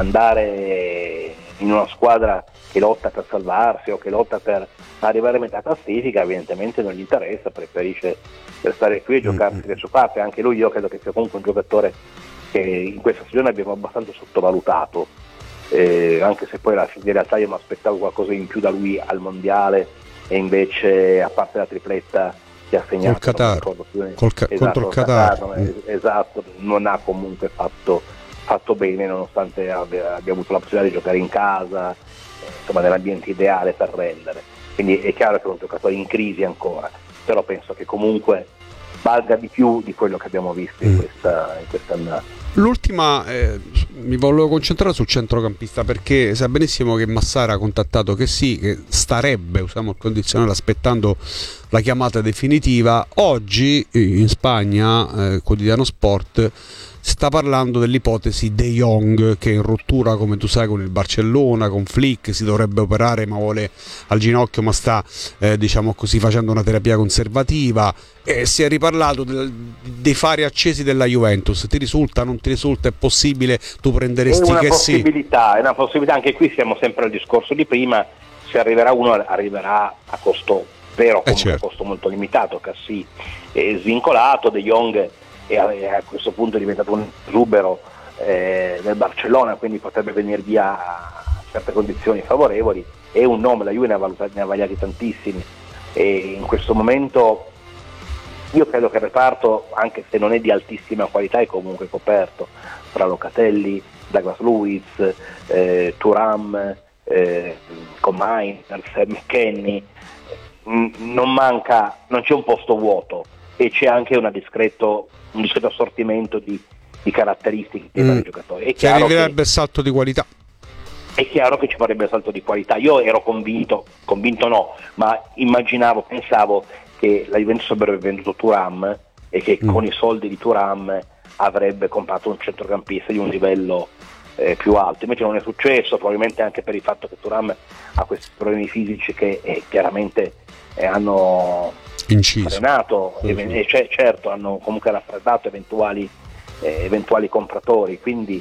Speaker 7: andare in una squadra che lotta per salvarsi o che lotta per arrivare a metà classifica, evidentemente non gli interessa, preferisce restare qui e giocarsi mm-hmm. le sue carte. Anche lui io credo che sia comunque un giocatore che in questa stagione abbiamo abbastanza sottovalutato, eh, anche se poi alla fine in realtà io mi aspettavo qualcosa in più da lui al mondiale, e invece a parte la tripletta che ha segnato
Speaker 1: col Qatar,
Speaker 7: più,
Speaker 1: col ca-
Speaker 7: esatto,
Speaker 1: contro il Qatar,
Speaker 7: Qatar mm. esatto, non ha comunque fatto fatto bene, nonostante abbia, abbia avuto la possibilità di giocare in casa, eh, insomma nell'ambiente ideale per rendere. Quindi è chiaro che è un giocatore in crisi ancora, però penso che comunque valga di più di quello che abbiamo visto mm. in questa in quest'annata.
Speaker 1: L'ultima, eh, mi volevo concentrare sul centrocampista, perché sa benissimo che Massara ha contattato che sì, che starebbe, usiamo il condizionale, aspettando la chiamata definitiva. Oggi in Spagna, eh, Quotidiano Sport sta parlando dell'ipotesi De Jong, che è in rottura, come tu sai, con il Barcellona, con Flick, si dovrebbe operare ma vuole al ginocchio, ma sta eh, diciamo così facendo una terapia conservativa, e si è riparlato del, dei fari accesi della Juventus. Ti risulta, non ti risulta, è possibile, tu prenderesti che sì?
Speaker 7: È una possibilità, è una possibilità, anche qui siamo sempre al discorso di prima, se arriverà uno arriverà a costo vero, comunque eh certo. a costo molto limitato. Cassi è svincolato, De Jong e a questo punto è diventato un esubero eh, del Barcellona, quindi potrebbe venire via a certe condizioni favorevoli. È un nome, la Juve ne ha, valutati, ne ha vagliati tantissimi, e in questo momento io credo che il reparto, anche se non è di altissima qualità, è comunque coperto tra Locatelli, Douglas Luiz, eh, Thuram, eh, Comain, McKennie. Non manca, non c'è un posto vuoto, e c'è anche una discreto, un discreto assortimento di, di caratteristiche dei mm. vari giocatori.
Speaker 1: Ci arriverebbe il salto di qualità.
Speaker 7: È chiaro che ci vorrebbe il salto di qualità. Io ero convinto, convinto no, ma immaginavo, pensavo che la Juventus avrebbe venduto Thuram e che mm. con i soldi di Thuram avrebbe comprato un centrocampista di un livello eh, più alto. Invece non è successo, probabilmente anche per il fatto che Thuram ha questi problemi fisici che eh, chiaramente eh, hanno
Speaker 1: inciso,
Speaker 7: frenato,
Speaker 1: sì,
Speaker 7: e, e c- certo hanno comunque raffreddato eventuali, eh, eventuali compratori, quindi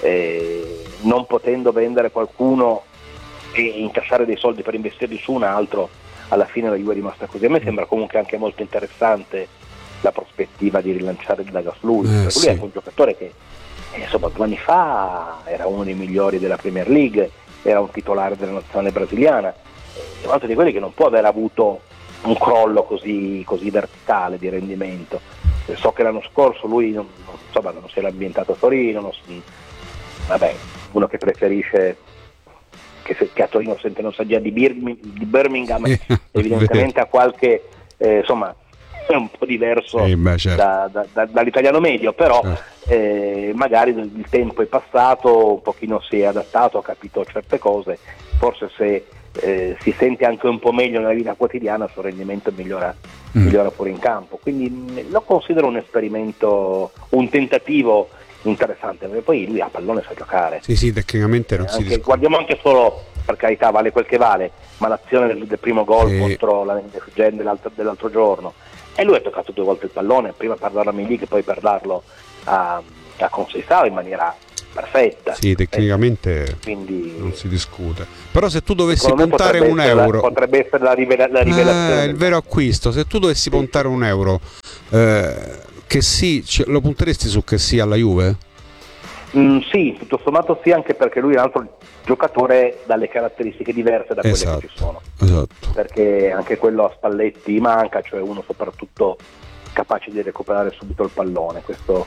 Speaker 7: eh, non potendo vendere qualcuno e incassare dei soldi per investirli su un altro, alla fine la Juve è rimasta così. A me sembra comunque anche molto interessante la prospettiva di rilanciare Douglas Luiz, eh, perché lui sì. è un giocatore che eh, insomma due anni fa era uno dei migliori della Premier League, era un titolare della nazionale brasiliana, è un altro di quelli che non può aver avuto un crollo così, così verticale di rendimento. So che l'anno scorso lui non, non, insomma, non si era ambientato a Torino, non, vabbè, uno che preferisce che, se, che a Torino sente nostalgia di, Bir, di Birmingham, evidentemente ha qualche eh, insomma è un po' diverso
Speaker 1: eh, beh, certo.
Speaker 7: da, da, da, dall'italiano medio, però
Speaker 1: certo.
Speaker 7: eh, magari il tempo è passato, un pochino si è adattato, ha capito certe cose, forse se eh, si sente anche un po' meglio nella vita quotidiana il suo rendimento migliora, mm. migliora fuori in campo, quindi lo considero un esperimento, un tentativo interessante, perché poi lui a pallone sa giocare.
Speaker 1: Sì, sì, tecnicamente non
Speaker 7: eh,
Speaker 1: si
Speaker 7: anche,
Speaker 1: discute.
Speaker 7: guardiamo anche solo, per carità, vale quel che vale, ma l'azione del, del primo gol
Speaker 1: sì.
Speaker 7: contro la Gen dell'altro, dell'altro giorno, e lui ha toccato due volte il pallone, prima per darlo a Milik, poi per darlo a, a Conceição in maniera perfetta.
Speaker 1: Sì, tecnicamente
Speaker 7: quindi
Speaker 1: non si discute. Però se tu dovessi puntare un
Speaker 7: la,
Speaker 1: euro,
Speaker 7: potrebbe essere la, rivela- la rivelazione,
Speaker 1: eh, il vero acquisto. Se tu dovessi sì. puntare un euro, eh, che sì, lo punteresti su che sì alla Juve?
Speaker 7: Mm, sì, tutto sommato sì, anche perché lui è un altro giocatore dalle caratteristiche diverse da quelle
Speaker 1: esatto,
Speaker 7: che ci sono.
Speaker 1: Esatto.
Speaker 7: Perché anche quello a Spalletti manca, cioè uno soprattutto capace di recuperare subito il pallone. Questo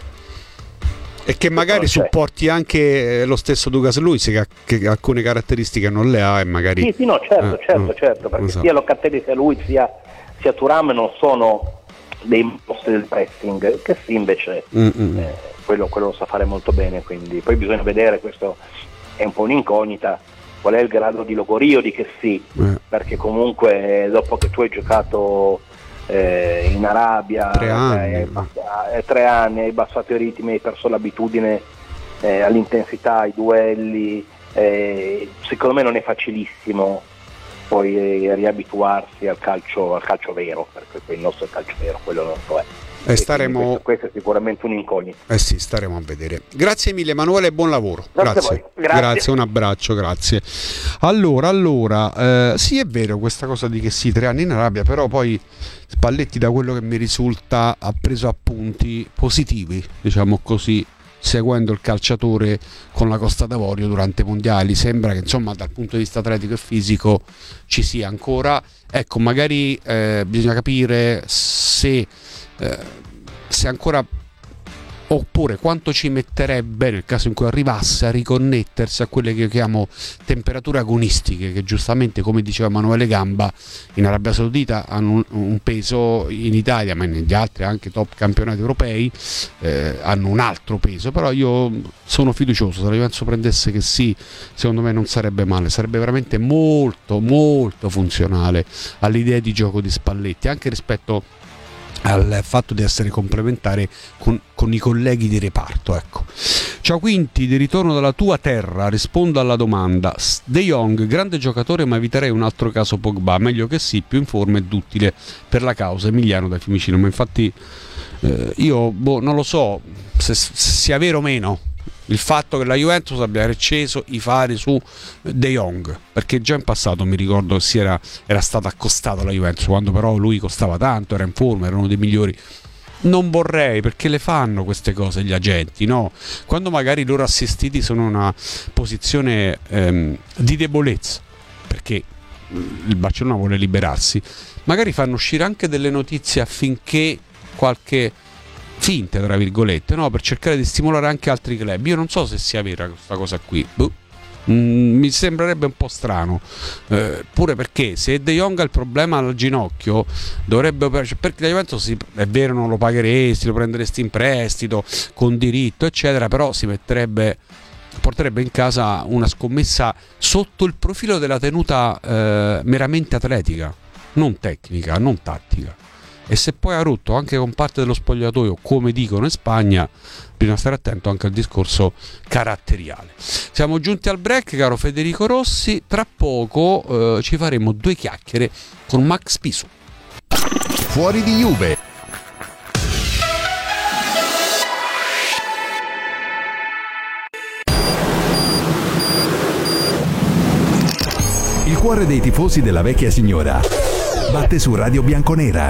Speaker 1: e che magari supporti anche lo stesso Douglas Luiz, che, che alcune caratteristiche non le ha e magari
Speaker 7: sì, sì, no, certo,
Speaker 1: eh,
Speaker 7: certo,
Speaker 1: no,
Speaker 7: certo, perché
Speaker 1: esatto.
Speaker 7: sia Locatelli sia Luiz sia, sia Thuram non sono dei mostri del pressing, che sì invece eh, quello, quello lo sa fare molto bene, quindi poi bisogna vedere, questo è un po' un'incognita, qual è il grado di logorio di che sì, eh. perché comunque dopo che tu hai giocato eh, in Arabia
Speaker 1: tre anni,
Speaker 7: eh, eh, tre anni, hai bassato i ritmi, hai perso l'abitudine eh, all'intensità, ai duelli, eh, secondo me non è facilissimo poi eh, riabituarsi al calcio, al calcio vero, perché il nostro è il calcio vero, quello non lo è.
Speaker 1: E staremo...
Speaker 7: questo, questo è sicuramente un'incognita.
Speaker 1: Eh sì, staremo a vedere. Grazie mille Emanuele e buon lavoro.
Speaker 7: Grazie,
Speaker 1: grazie.
Speaker 7: grazie.
Speaker 1: grazie, un abbraccio, grazie. Allora, allora, eh, sì è vero questa cosa di che sì, tre anni in Arabia, però poi Spalletti, da quello che mi risulta, ha preso appunti positivi, diciamo così, seguendo il calciatore con la Costa d'Avorio durante i mondiali. Sembra che insomma dal punto di vista atletico e fisico ci sia ancora, ecco, magari eh, bisogna capire se Eh, se ancora, oppure quanto ci metterebbe nel caso in cui arrivasse a riconnettersi a quelle che io chiamo temperature agonistiche, che giustamente, come diceva Emanuele Gamba, in Arabia Saudita hanno un, un peso, in Italia ma negli altri anche top campionati europei eh, hanno un altro peso, però io sono fiducioso, se la Juventus prendesse che sì, secondo me non sarebbe male, sarebbe veramente molto molto funzionale all'idea di gioco di Spalletti, anche rispetto al fatto di essere complementare con, con i colleghi di reparto, ecco. Ciao Quinti, di ritorno dalla tua terra, rispondo alla domanda. De Jong, grande giocatore, ma eviterei un altro caso Pogba, meglio che sì, più in forma ed utile per la causa. Emiliano da Fiumicino, ma infatti eh, io boh, non lo so se, se sia vero o meno il fatto che la Juventus abbia acceso i fari su De Jong, perché già in passato mi ricordo che si era, era stato accostato alla Juventus, quando però lui costava tanto, era in forma, era uno dei migliori. Non vorrei, perché le fanno queste cose gli agenti, no? Quando magari i loro assistiti sono in una posizione ehm, di debolezza, perché il Barcellona vuole liberarsi, magari fanno uscire anche delle notizie affinché qualche finte, tra virgolette, no? Per cercare di stimolare anche altri club. Io non so se sia vera questa cosa qui. Boh. Mm, mi sembrerebbe un po' strano, eh, pure perché se De Jong ha il problema al ginocchio dovrebbe, perché la Juventus è vero non lo pagheresti, lo prenderesti in prestito con diritto eccetera, però si metterebbe, porterebbe in casa una scommessa sotto il profilo della tenuta eh, meramente atletica, non tecnica, non tattica. E se poi ha rotto anche con parte dello spogliatoio, come dicono in Spagna, bisogna stare attento anche al discorso caratteriale. Siamo giunti al break, caro Federico Rossi. Tra poco eh, ci faremo due chiacchiere con Max Pisu.
Speaker 4: Fuori di Juve.
Speaker 6: Il cuore dei tifosi della vecchia signora batte su Radio Bianconera.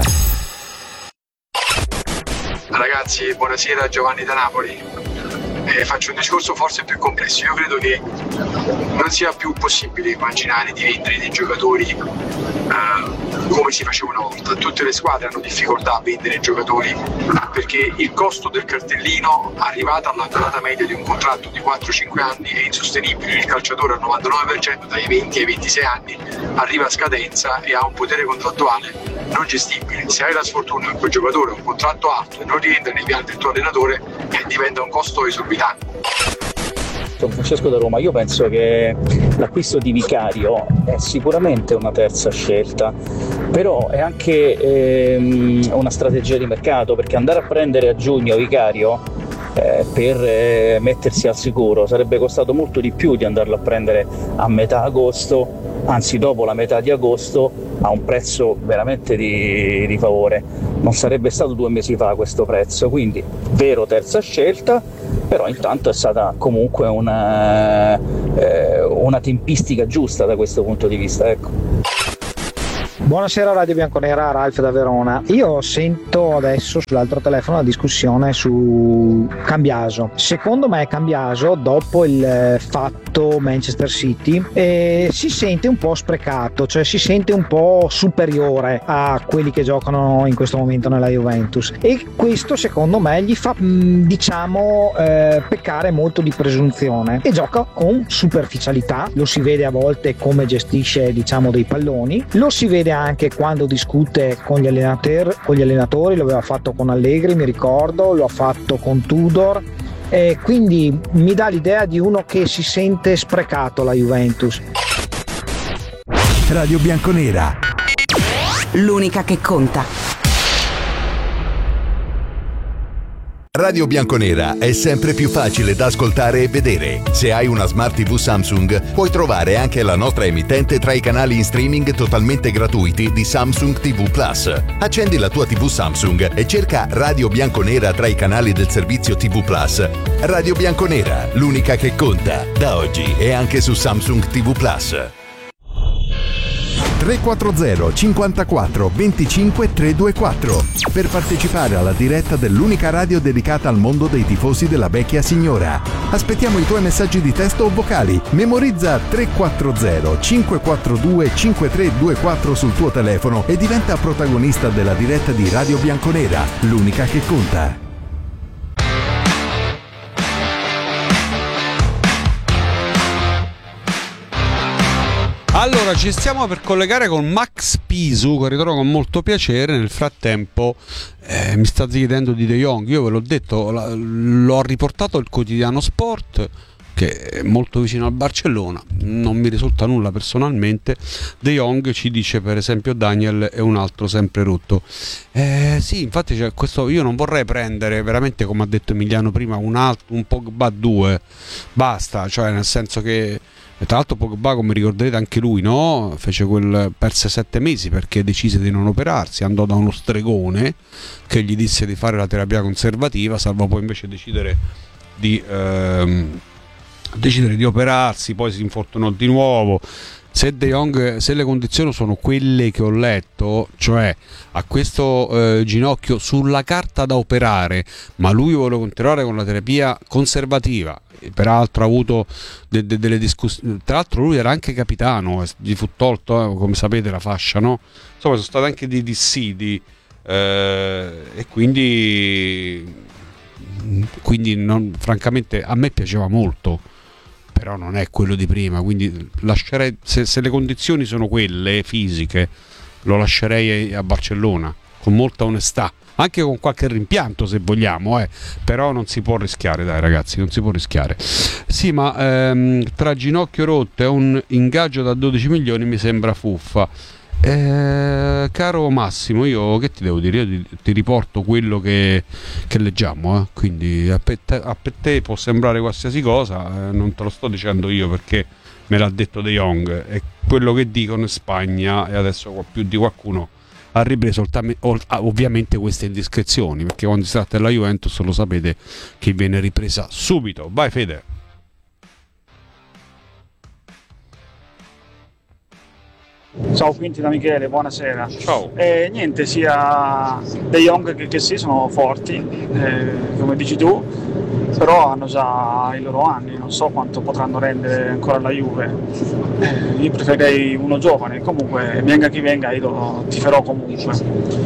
Speaker 8: Ragazzi, buonasera, Giovanni da Napoli. Eh, faccio un discorso forse più complesso. Io credo che non sia più possibile immaginare di vendere dei giocatori eh, come si faceva una volta. Tutte le squadre hanno difficoltà a vendere giocatori perché il costo del cartellino, arrivato alla durata media di un contratto di quattro cinque anni, è insostenibile. Il calciatore al novantanove per cento dai venti ai ventisei anni arriva a scadenza e ha un potere contrattuale non gestibile. Se hai la sfortuna che quel giocatore ha un contratto alto e non rientra nei piani del tuo allenatore, eh, diventa un costo esorbitante.
Speaker 9: Sono Francesco da Roma. Io penso che l'acquisto di Vicario è sicuramente una terza scelta, però è anche ehm, una strategia di mercato, perché andare a prendere a giugno Vicario eh, per eh, mettersi al sicuro sarebbe costato molto di più di andarlo a prendere a metà agosto, anzi dopo la metà di agosto, a un prezzo veramente di, di favore. Non sarebbe stato due mesi fa questo prezzo, quindi vero terza scelta, però intanto è stata comunque una, eh, una tempistica giusta da questo punto di vista, ecco.
Speaker 10: Buonasera Radio Bianconera, Ralf da Verona. Io sento adesso sull'altro telefono la discussione su Cambiaso. Secondo me Cambiaso, dopo il fatto Manchester City, eh, si sente un po' sprecato, cioè si sente un po' superiore a quelli che giocano in questo momento nella Juventus, e questo secondo me gli fa diciamo eh, peccare molto di presunzione, e gioca con superficialità. Lo si vede a volte come gestisce diciamo dei palloni, lo si vede anche quando discute con gli allenatori, con gli allenatori, lo aveva fatto con Allegri, mi ricordo, lo ha fatto con Tudor, e quindi mi dà l'idea di uno che si sente sprecato la Juventus.
Speaker 6: Radio Bianconera,
Speaker 5: l'unica che conta.
Speaker 4: Radio Bianconera è sempre più facile da ascoltare e vedere. Se hai una Smart tivù Samsung, puoi trovare anche la nostra emittente tra i canali in streaming totalmente gratuiti di Samsung tivù Plus. Accendi la tua tivù Samsung e cerca Radio Bianconera tra i canali del servizio tivù Plus. Radio Bianconera, l'unica che conta, da oggi e anche su Samsung tivù Plus.
Speaker 6: tre quattro zero cinquantaquattro venticinque trecentoventiquattro per partecipare alla diretta dell'unica radio dedicata al mondo dei tifosi della vecchia signora. Aspettiamo i tuoi messaggi di testo o vocali. Memorizza tre quattro zero cinque quattro due cinque tre due quattro sul tuo telefono e diventa protagonista della diretta di Radio Bianconera, l'unica che conta.
Speaker 1: Allora, ci stiamo per collegare con Max Pisu, che ritrovo con molto piacere. Nel frattempo eh, mi state chiedendo di De Jong. Io ve l'ho detto, l'ho riportato il quotidiano Sport, che è molto vicino al Barcellona. Non mi risulta nulla personalmente. De Jong ci dice per esempio Daniel è un altro sempre rotto. Eh, sì, infatti cioè, questo, io non vorrei prendere veramente, come ha detto Emiliano prima, un altro, un Pogba due. Basta, cioè nel senso che... E tra l'altro Pogba, come ricorderete anche lui, no? Fece quel, perse sette mesi perché decise di non operarsi, andò da uno stregone che gli disse di fare la terapia conservativa, salvo poi invece decidere di ehm, decidere di operarsi, poi si infortunò di nuovo. Se De Jong, se le condizioni sono quelle che ho letto, cioè a questo eh, ginocchio sulla carta da operare, ma lui vuole continuare con la terapia conservativa, peraltro ha avuto de- de- delle discussioni, tra l'altro lui era anche capitano, gli fu tolto eh, come sapete la fascia, no? Insomma sono state anche dei dissidi eh, e quindi quindi non, francamente a me piaceva molto, però non è quello di prima, quindi lascerei, se, se le condizioni sono quelle fisiche, lo lascerei a Barcellona con molta onestà, anche con qualche rimpianto se vogliamo, eh. Però non si può rischiare, dai ragazzi, non si può rischiare. Sì, ma ehm, tra ginocchio rotto e un ingaggio da dodici milioni mi sembra fuffa. Eh, caro Massimo, io che ti devo dire? Io ti, ti riporto quello che, che leggiamo, eh. Quindi a per, te, a per te può sembrare qualsiasi cosa, eh, non te lo sto dicendo io perché me l'ha detto De Jong, è quello che dicono in Spagna, e adesso più di qualcuno ha ripreso ovviamente queste indiscrezioni, perché quando si tratta della Juventus lo sapete che viene ripresa subito. Vai Fede.
Speaker 11: Ciao Quinti da Michele, buonasera.
Speaker 1: Ciao.
Speaker 11: Eh, niente, sia De Jong che che sì sono forti, eh, come dici tu, però hanno già i loro anni, non so quanto potranno rendere ancora la Juve. Eh, io preferirei uno giovane, comunque venga chi venga io lo tiferò comunque.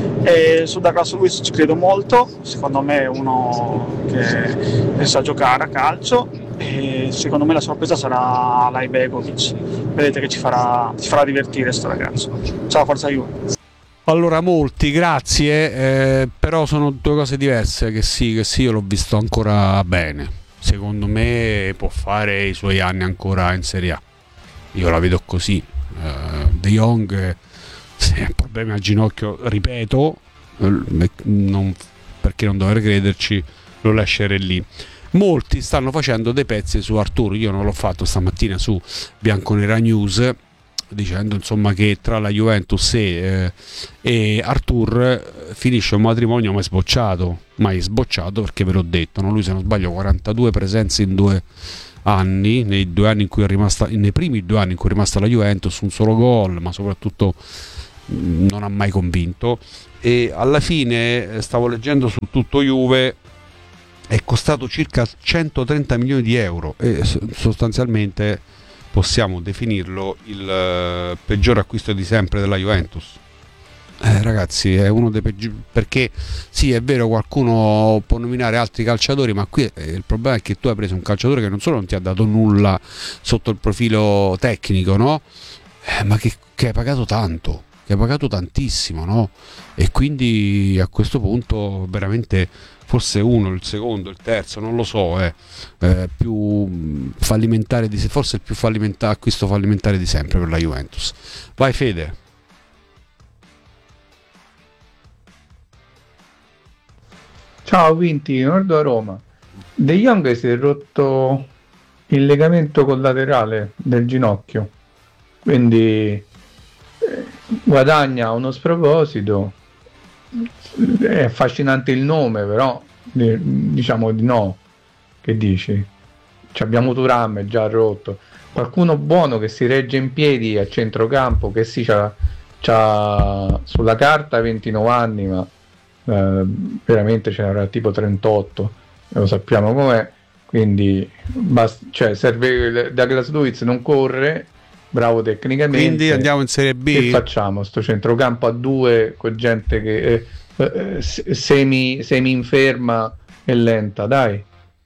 Speaker 11: E su Douglas Luiz ci credo molto, secondo me è uno che, che sa giocare a calcio. E secondo me la sorpresa sarà Lai Begovic, vedete che ci farà, ci farà divertire sto ragazzo. Ciao, forza Juve.
Speaker 1: Allora, molti, grazie, eh, però sono due cose diverse. Che sì, che sì, io l'ho visto ancora bene, secondo me può fare i suoi anni ancora in Serie A, io la vedo così. eh, De Jong, se ha problemi al ginocchio, ripeto, non, perché non dover crederci, lo lascerei lì. Molti stanno facendo dei pezzi su Artur, io non l'ho fatto stamattina su Bianconera News, dicendo insomma che tra la Juventus e, eh, e Artur finisce un matrimonio mai sbocciato, mai sbocciato perché ve l'ho detto, no? Lui, se non sbaglio, quarantadue presenze in due anni, nei due anni in cui è rimasta, nei primi due anni in cui è rimasta la Juventus, un solo gol, ma soprattutto mh, non ha mai convinto. E alla fine, stavo leggendo su Tutto Juve, è costato circa centotrenta milioni di euro e sostanzialmente possiamo definirlo il uh, peggior acquisto di sempre della Juventus. Eh, ragazzi, è uno dei peggiori, perché sì, è vero, qualcuno può nominare altri calciatori, ma qui eh, il problema è che tu hai preso un calciatore che non solo non ti ha dato nulla sotto il profilo tecnico, no? Eh, ma che, che hai pagato tanto, che hai pagato tantissimo, no? E quindi a questo punto veramente forse uno, il secondo, il terzo, non lo so, eh, eh, più fallimentare di forse il più fallimentare, acquisto fallimentare di sempre per la Juventus. Vai Fede.
Speaker 12: Ciao Vinti, Nordo a Roma. De Jong si è rotto il legamento collaterale del ginocchio, quindi eh, guadagna uno sproposito. È affascinante il nome, però diciamo di no. Che dici? Ci abbiamo Thuram, è già rotto. Qualcuno buono che si regge in piedi a centrocampo, che sì, c'ha, c'ha sulla carta ventinove anni, ma eh, veramente ce n'era tipo trentotto, lo sappiamo com'è, quindi basta, cioè serve. Douglas Luiz non corre, bravo tecnicamente,
Speaker 1: quindi andiamo in Serie B.
Speaker 12: Che facciamo? Sto centrocampo a due con gente che eh, eh, semi, semi inferma e lenta, dai.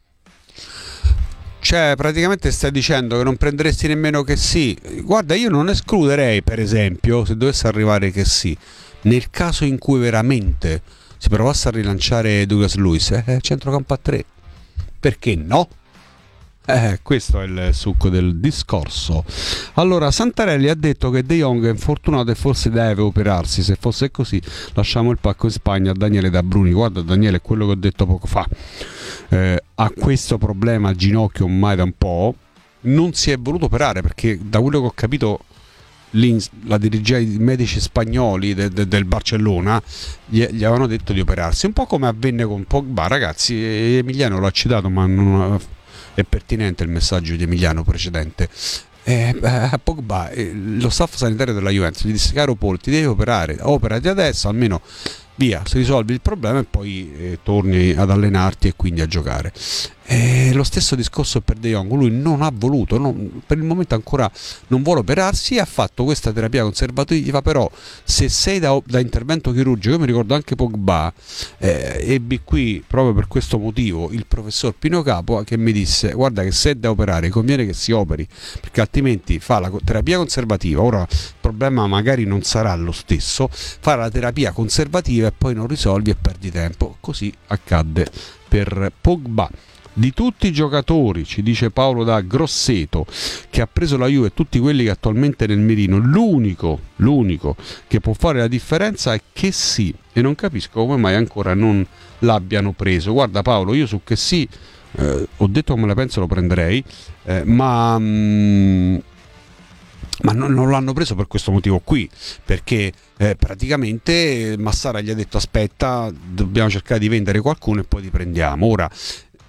Speaker 1: Cioè, praticamente stai dicendo che non prenderesti nemmeno che sì. Guarda, io non escluderei, per esempio, se dovesse arrivare che sì, nel caso in cui veramente si provasse a rilanciare Douglas Luiz, eh, centrocampo a tre, perché no? Eh, questo è il succo del discorso. Allora, Santarelli ha detto che De Jong è infortunato e forse deve operarsi. Se fosse così, lasciamo il pacco in Spagna a Daniele Da Bruni. Guarda, Daniele, è quello che ho detto poco fa. Eh, ha questo problema al ginocchio ormai da un po'. Non si è voluto operare perché, da quello che ho capito, la dirigenza, i medici spagnoli de, de, del Barcellona gli, gli avevano detto di operarsi. Un po' come avvenne con Pogba, ragazzi. Emiliano l'ha citato, ma non è pertinente il messaggio di Emiliano precedente. Eh, eh, Pogba, eh, lo staff sanitario della Juventus gli disse: caro Paul, ti devi operare, operati adesso, almeno via, si risolve il problema e poi eh, torni ad allenarti e quindi a giocare. Eh, lo stesso discorso per De Jong, lui non ha voluto, non, per il momento ancora non vuole operarsi, ha fatto questa terapia conservativa, però se sei da, da intervento chirurgico, io mi ricordo anche Pogba, eh, ebbi qui proprio per questo motivo il professor Pino Capo che mi disse: guarda che se è da operare conviene che si operi, perché altrimenti fa la terapia conservativa, ora il problema magari non sarà lo stesso, fa la terapia conservativa e poi non risolvi e perdi tempo. Così accadde per Pogba. Di tutti i giocatori, ci dice Paolo da Grosseto, che ha preso la Juve, tutti quelli che attualmente nel mirino, l'unico, l'unico che può fare la differenza è che sì, e non capisco come mai ancora non l'abbiano preso. Guarda Paolo, io su che sì eh, ho detto come la penso, lo prenderei, eh, ma mh, ma non, non l'hanno preso per questo motivo qui, perché eh, praticamente Massara gli ha detto: aspetta, dobbiamo cercare di vendere qualcuno e poi ti prendiamo. Ora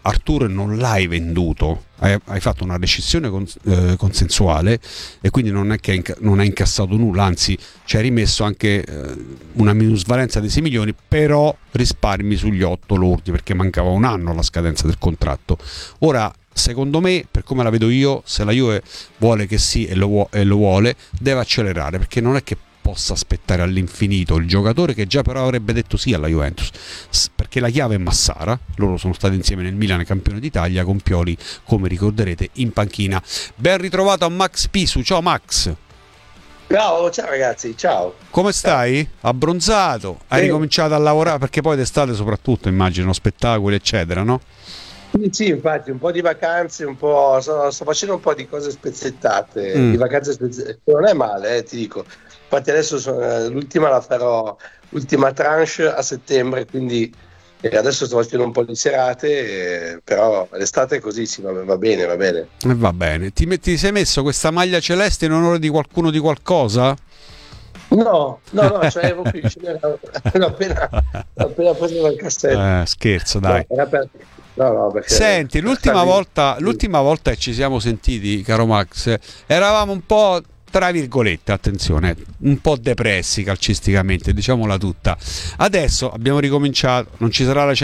Speaker 1: Arturo non l'hai venduto, hai, hai fatto una rescissione cons- eh, consensuale e quindi non è che inca- non hai incassato nulla, anzi ci hai rimesso anche eh, una minusvalenza di sei milioni, però risparmi sugli otto lordi perché mancava un anno alla scadenza del contratto. Ora, secondo me, per come la vedo io, se la Juve vuole che sì e lo, vu- e lo vuole, deve accelerare, perché non è che possa aspettare all'infinito il giocatore che già però avrebbe detto sì alla Juventus, perché la chiave è Massara, loro sono stati insieme nel Milan campione d'Italia, con Pioli, come ricorderete, in panchina. Ben ritrovato a Max Pisu. Ciao Max.
Speaker 13: Ciao, ciao ragazzi, ciao.
Speaker 1: Come stai? Abbronzato? Hai sì. ricominciato a lavorare, perché poi d'estate soprattutto immagino spettacoli eccetera, no?
Speaker 13: Sì, sì, infatti un po' di vacanze, un po' sto, sto facendo un po' di cose spezzettate,
Speaker 1: Mm.
Speaker 13: di vacanze spezzettate, non è male, eh, ti dico. Infatti adesso sono- l'ultima la farò, l'ultima tranche a settembre, quindi eh, adesso sto facendo un po' di serate, eh, però l'estate è così, sì, va, va bene, va bene.
Speaker 1: E va bene. Ti, metti, ti sei messo questa maglia celeste in onore di qualcuno, di qualcosa?
Speaker 13: No, no, no, cioè ero qui, ce n'era- l'ho appena, l'ho appena preso dal cassetto.
Speaker 1: Eh, scherzo, dai.
Speaker 13: No, era per- no, no, perché-
Speaker 1: Senti, l'ultima volta, l'ultima volta che ci siamo sentiti, caro Max, eravamo un po', tra virgolette, attenzione, un po' depressi calcisticamente, diciamola tutta. Adesso abbiamo ricominciato, non ci sarà la